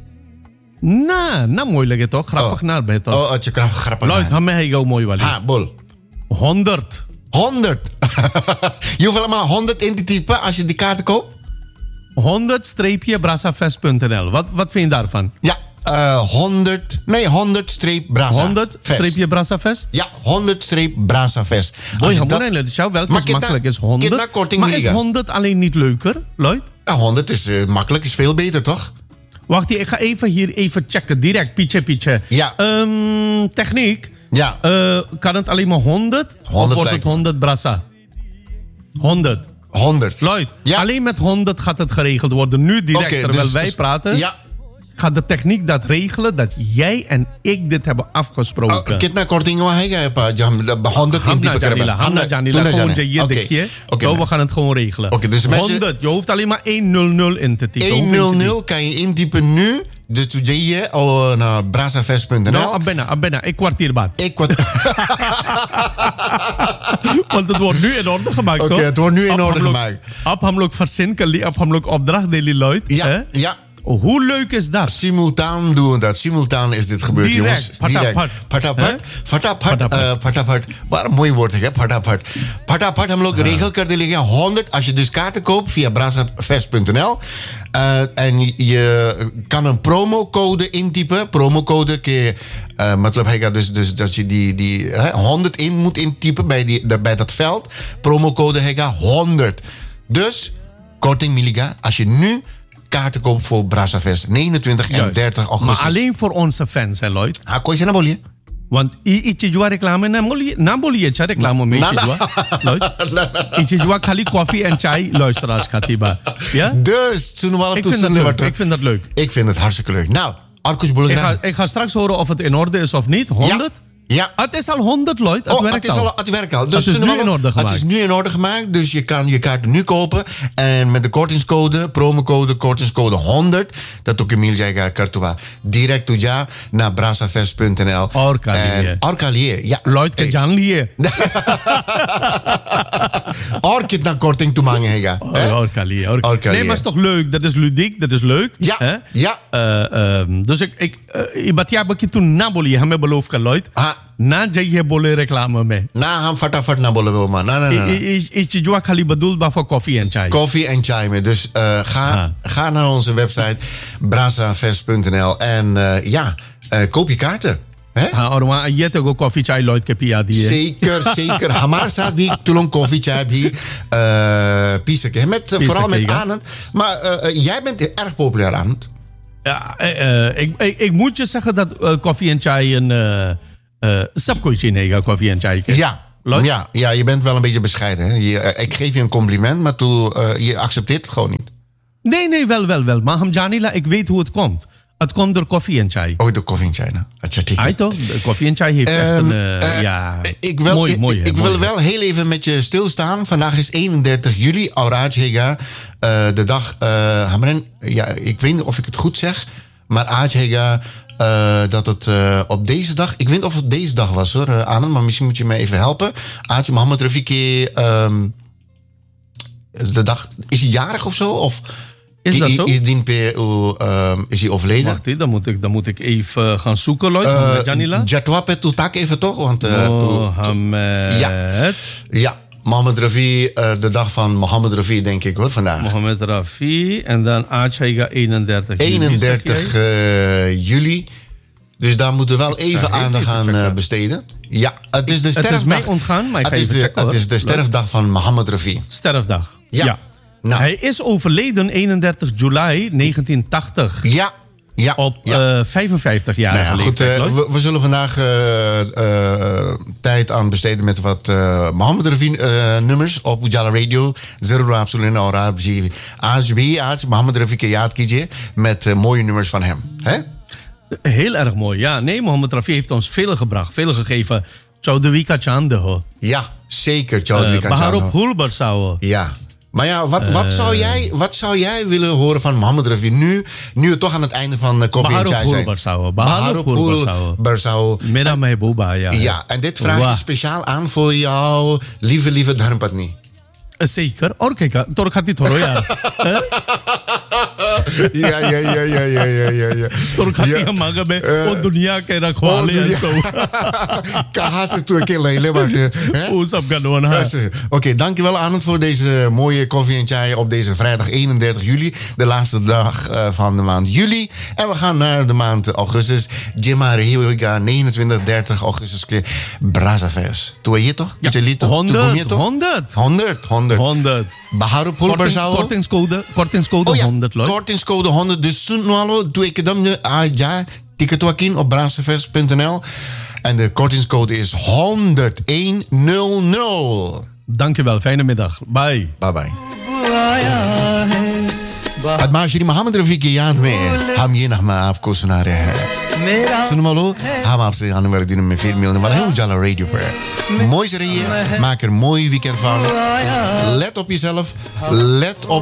A: Na, na moeilijk het toch? Grappig
B: Oh.
A: naar beter.
B: Oh, het je krap grappig.
A: Lloyd, hame hij gauw mooi wel.
B: Ha, bol.
A: honderd.
B: honderd. Je hoeft allemaal honderd in te typen als je die kaarten koopt?
A: honderd brasafest punt n l. Wat, wat vind je daarvan?
B: Ja, uh, honderd. Nee, honderd streep Brasa.
A: honderd brasafest?
B: Ja, honderd streep Brasafest.
A: Boy,
B: je
A: dat... het zou wel
B: Maar
A: is makkelijk is honderd.
B: kidna korting
A: Maar is
B: liga.
A: honderd alleen niet leuker, Lloyd?
B: Ja, honderd is uh, makkelijk, is veel beter, toch?
A: Wacht, ik ga even hier even checken. Direct, pietje, pietje.
B: Ja.
A: Um, techniek.
B: Ja.
A: Uh, kan het alleen maar honderd? Of
B: honderd
A: wordt het
B: lijkt me.
A: honderd brasa? honderd.
B: honderd.
A: Lloyd,
B: Ja.
A: alleen met honderd gaat het geregeld worden. Nu direct,
B: Oké,
A: terwijl
B: dus-
A: wij praten.
B: Ja.
A: Gaat de techniek dat regelen dat jij en ik dit hebben afgesproken.
B: Uh, कितना korting हुआ है pa? honderd in
A: Hamna
B: type
A: Janila, Hamna Janila, gewoon je dikje. Zo, we gaan het gewoon regelen.
B: Oké, dus mensen-
A: honderd, je hoeft alleen maar honderd in te typen. Hoe vind je die?
B: honderd kan je intypen nu. Dus toen je je al naar brasafest punt n l.
A: Nou, abena, abena, ik kwartier baat.
B: Ik wat.
A: Want het wordt nu in orde gemaakt,
B: Oké,
A: toch?
B: het wordt nu in
A: Ab
B: orde
A: हम लोग-
B: gemaakt.
A: Ab हम लोग verzin kan li, ab हम लोग opdracht delen, Lloyd.
B: Ja,
A: hè?
B: ja.
A: Oh, hoe leuk is dat?
B: Simultaan doen we dat. Simultaan is dit gebeurd,
A: Direct.
B: jongens.
A: Patapat.
B: Patapat.
A: Hè?
B: Patapat.
A: Patapat.
B: uh, Patapat. Waar een mooi woord, hè? Patapat. Patapat हम लोग regel कर देंगे honderd. Als je dus kaarten koopt via brasafest punt n l. Uh, en je kan een promocode intypen. Promocode kun je... Uh, मतलब है dus, dus dat je die, die hè, honderd in moet intypen bij, die, bij dat veld. Promocode है honderd. Dus, korting Miliga. Als je nu kaarten koopt voor Brasafest. negenentwintig en
A: Juist.
B: dertig augustus.
A: Maar alleen voor onze fans, hè, Lloyd?
B: Ah, kon je naar Bolje?
A: Want i इचीजवा reclame na बोलिए ना बोलिए अच्छा reclame में
B: ना, ना।
A: इचीजवा Lloyd इचीजवा खाली coffee en chai luisteraars gaat die ba ja
B: Dus, toen we al
A: ik vind dat leuk ik vind dat leuk
B: Ik vind het hartstikke leuk. Nou, Arkus
A: ik
B: Bullegraan.
A: ga, ik ga straks horen of het in orde is of niet honderd
B: Ja.
A: Het is al honderd, Lloyd. Het
B: Oh,
A: werkt
B: het is
A: al.
B: al, het werkt al. Dus
A: Het is nu
B: Sunwalo,
A: in orde
B: Het
A: gemaakt.
B: is nu in orde gemaakt. Dus je kan je kaart nu kopen. En met de kortingscode, promocode, kortingscode honderd. Dat ook Emil Jaiga Kartua. Direct toe ja naar brasafest punt n l.
A: Orkalier.
B: En Orkalier, ja.
A: Lloyd
B: Hey.
A: Kajan Lier.
B: Orkit naar korting toe mangen, hega. Hè?
A: Orkalier.
B: Orkalier.
A: Nee, maar het is toch leuk? Dat is ludiek, dat is leuk.
B: Ja,
A: hè?
B: ja.
A: Eh, ehm, dus ik... ik uh, ibat ja bakje toen naboli, hebben beloofd kan Lloyd.
B: Ah.
A: Na je bolle reclame mee.
B: Na ham fatafat naar bolle man. Na, na, na.
A: Ik jua kali bedoeld maar voor koffie en chai.
B: Koffie en chai mee. Dus uh, ga,
A: Ah.
B: ga naar onze website brasafest punt n l en uh, ja, uh, koop je kaarten. Hè?
A: Ha, orma je toch ook koffie chai Lloyd kepia die.
B: Zeker, zeker. Hamar staat wie tulong koffie chai wie uh, Pieseke. Met uh, vooral met
A: ja.
B: Anand. Maar uh, uh, jij bent erg populair Anand.
A: Ja, eh, eh, ik, ik, ik moet je zeggen dat uh, koffie en chai een uh, uh, sapkootje nega koffie en chai is.
B: Ja.
A: Lloyd?
B: Ja, ja, je bent wel een beetje bescheiden. Hè? Je, uh, ik geef je een compliment, maar toe, uh, je accepteert het gewoon niet.
A: Nee, nee, wel, wel, wel. Maar Hamjanila, ik weet hoe het komt. Het komt door koffie en chai.
B: Oh, de koffie in China.
A: Hij toch? De koffie en chai heeft echt
B: Um,
A: een... Uh,
B: uh,
A: ja,
B: ik wil,
A: mooi,
B: ik,
A: mooi.
B: ik,
A: hè,
B: ik
A: mooi,
B: wil
A: hè.
B: wel heel even met je stilstaan. Vandaag is eenendertig juli, Auraj Hega. Uh, de dag, uh, Hamren, ja, ik weet niet of ik het goed zeg, maar Aaj Hega, uh, dat het uh, op deze dag, ik weet niet of het deze dag was hoor, uh, Anand, maar misschien moet je me even helpen. Aaj Mohammed Rafiki, um, de dag, is hij jarig of zo? Of
A: Is dat zo?
B: Is, die pe, uh, um, is hij overleden?
A: Wacht, hè, dan, moet ik, dan moet ik even gaan zoeken, Lloyd.
B: Uh,
A: met Janila.
B: Jatwa Petu tak even toch? Want, uh,
A: Mohammed.
B: Ja. Ja, Mohammed Rafi, uh, de dag van Mohammed Rafi, denk ik hoor, vandaag.
A: Mohammed Rafi. En dan Aachega eenendertig juli.
B: eenendertig uh, juli. Dus daar moeten we wel even
A: Ja,
B: aandacht
A: even
B: aan
A: checken.
B: uh, besteden. Ja, het is de
A: Het is
B: sterfdag.
A: mij ontgaan, maar ik ga
B: het is
A: even
B: de,
A: checken,
B: Het
A: hoor.
B: is de sterfdag van Mohammed Rafi.
A: Sterfdag.
B: Ja. Nou.
A: Hij is overleden eenendertig juli negentien tachtig.
B: Ja, ja.
A: Op
B: ja.
A: uh, vijfenvijftig-jarige
B: Nou ja, goed,
A: leeftijd,
B: uh,
A: Lloyd.
B: we, we zullen vandaag uh, uh, tijd aan besteden met wat uh, Mohammed Rafi uh, nummers op Ujala Radio. Zero Absoluut Aura A J B, A J Mohammed Rafi Kiyat Kijje met uh, mooie nummers van hem. Hè?
A: Heel erg mooi, ja. Nee, Mohammed Rafi heeft ons veel gebracht, veel gegeven. Chaudhry Chande, hoor.
B: Ja, zeker. Chaudhry
A: Uh,
B: Kachand.
A: Baharop Hulbar zou.
B: Ja. Maar ja, wat, wat, zou jij, wat zou jij willen horen van Mohammed Rafi nu, nu we toch aan het einde van uh, Koffie en
A: Baharop
B: Chai zijn?
A: Hulbar zou. Baharop Hulbar zou.
B: Barsau.
A: Mera Mehbooba, ja.
B: Ja, en dit vraag
A: Wah.
B: je speciaal aan voor jou, lieve, lieve Dharmpatni.
A: Zeker. Or kijk, toch gaat dit hoor, ja.
B: Ja, ja, ja, ja, ja, ja, ja, ja.
A: Toch gaat
B: Ja.
A: die maga bij. Oh, dunia kaya rakhwale en
B: dunia.
A: zo.
B: Kaha se tu ke lele maar.
A: Oh, sab gaan ha.
B: Oké, okay, dankjewel Anand voor deze mooie koffie en chai op deze vrijdag eenendertig juli. De laatste dag uh, van de maand juli. En we gaan naar de maand augustus. Jima Rehiga, negenentwintig, dertig augustus. Brasafest. Toen je toch?
A: Ja, honderd, honderd.
B: honderd, honderd.
A: honderd.
B: Baharop
A: Korting,
B: Hulbarzao.
A: kortingscode, kortingscode
B: Oh ja,
A: honderd, Lloyd.
B: kortingscode honderd. Dus Sunwalo, doe ik het dan. Ah ja, ticket wakin op brasafest punt n l. En de kortingscode is honderd honderd.
A: Dankjewel, fijne middag. Bye.
B: Bye bye. Het maasje Mohammed Rafi के याद में हम ये नगमा आपको सुना रहे हैं सुन वालों हम आपसे आने वाले दिनों में फिर मिलने वाले हैं उजाला रेडियो पर mooi से रहिए maak er een mooi weekend van let op jezelf let op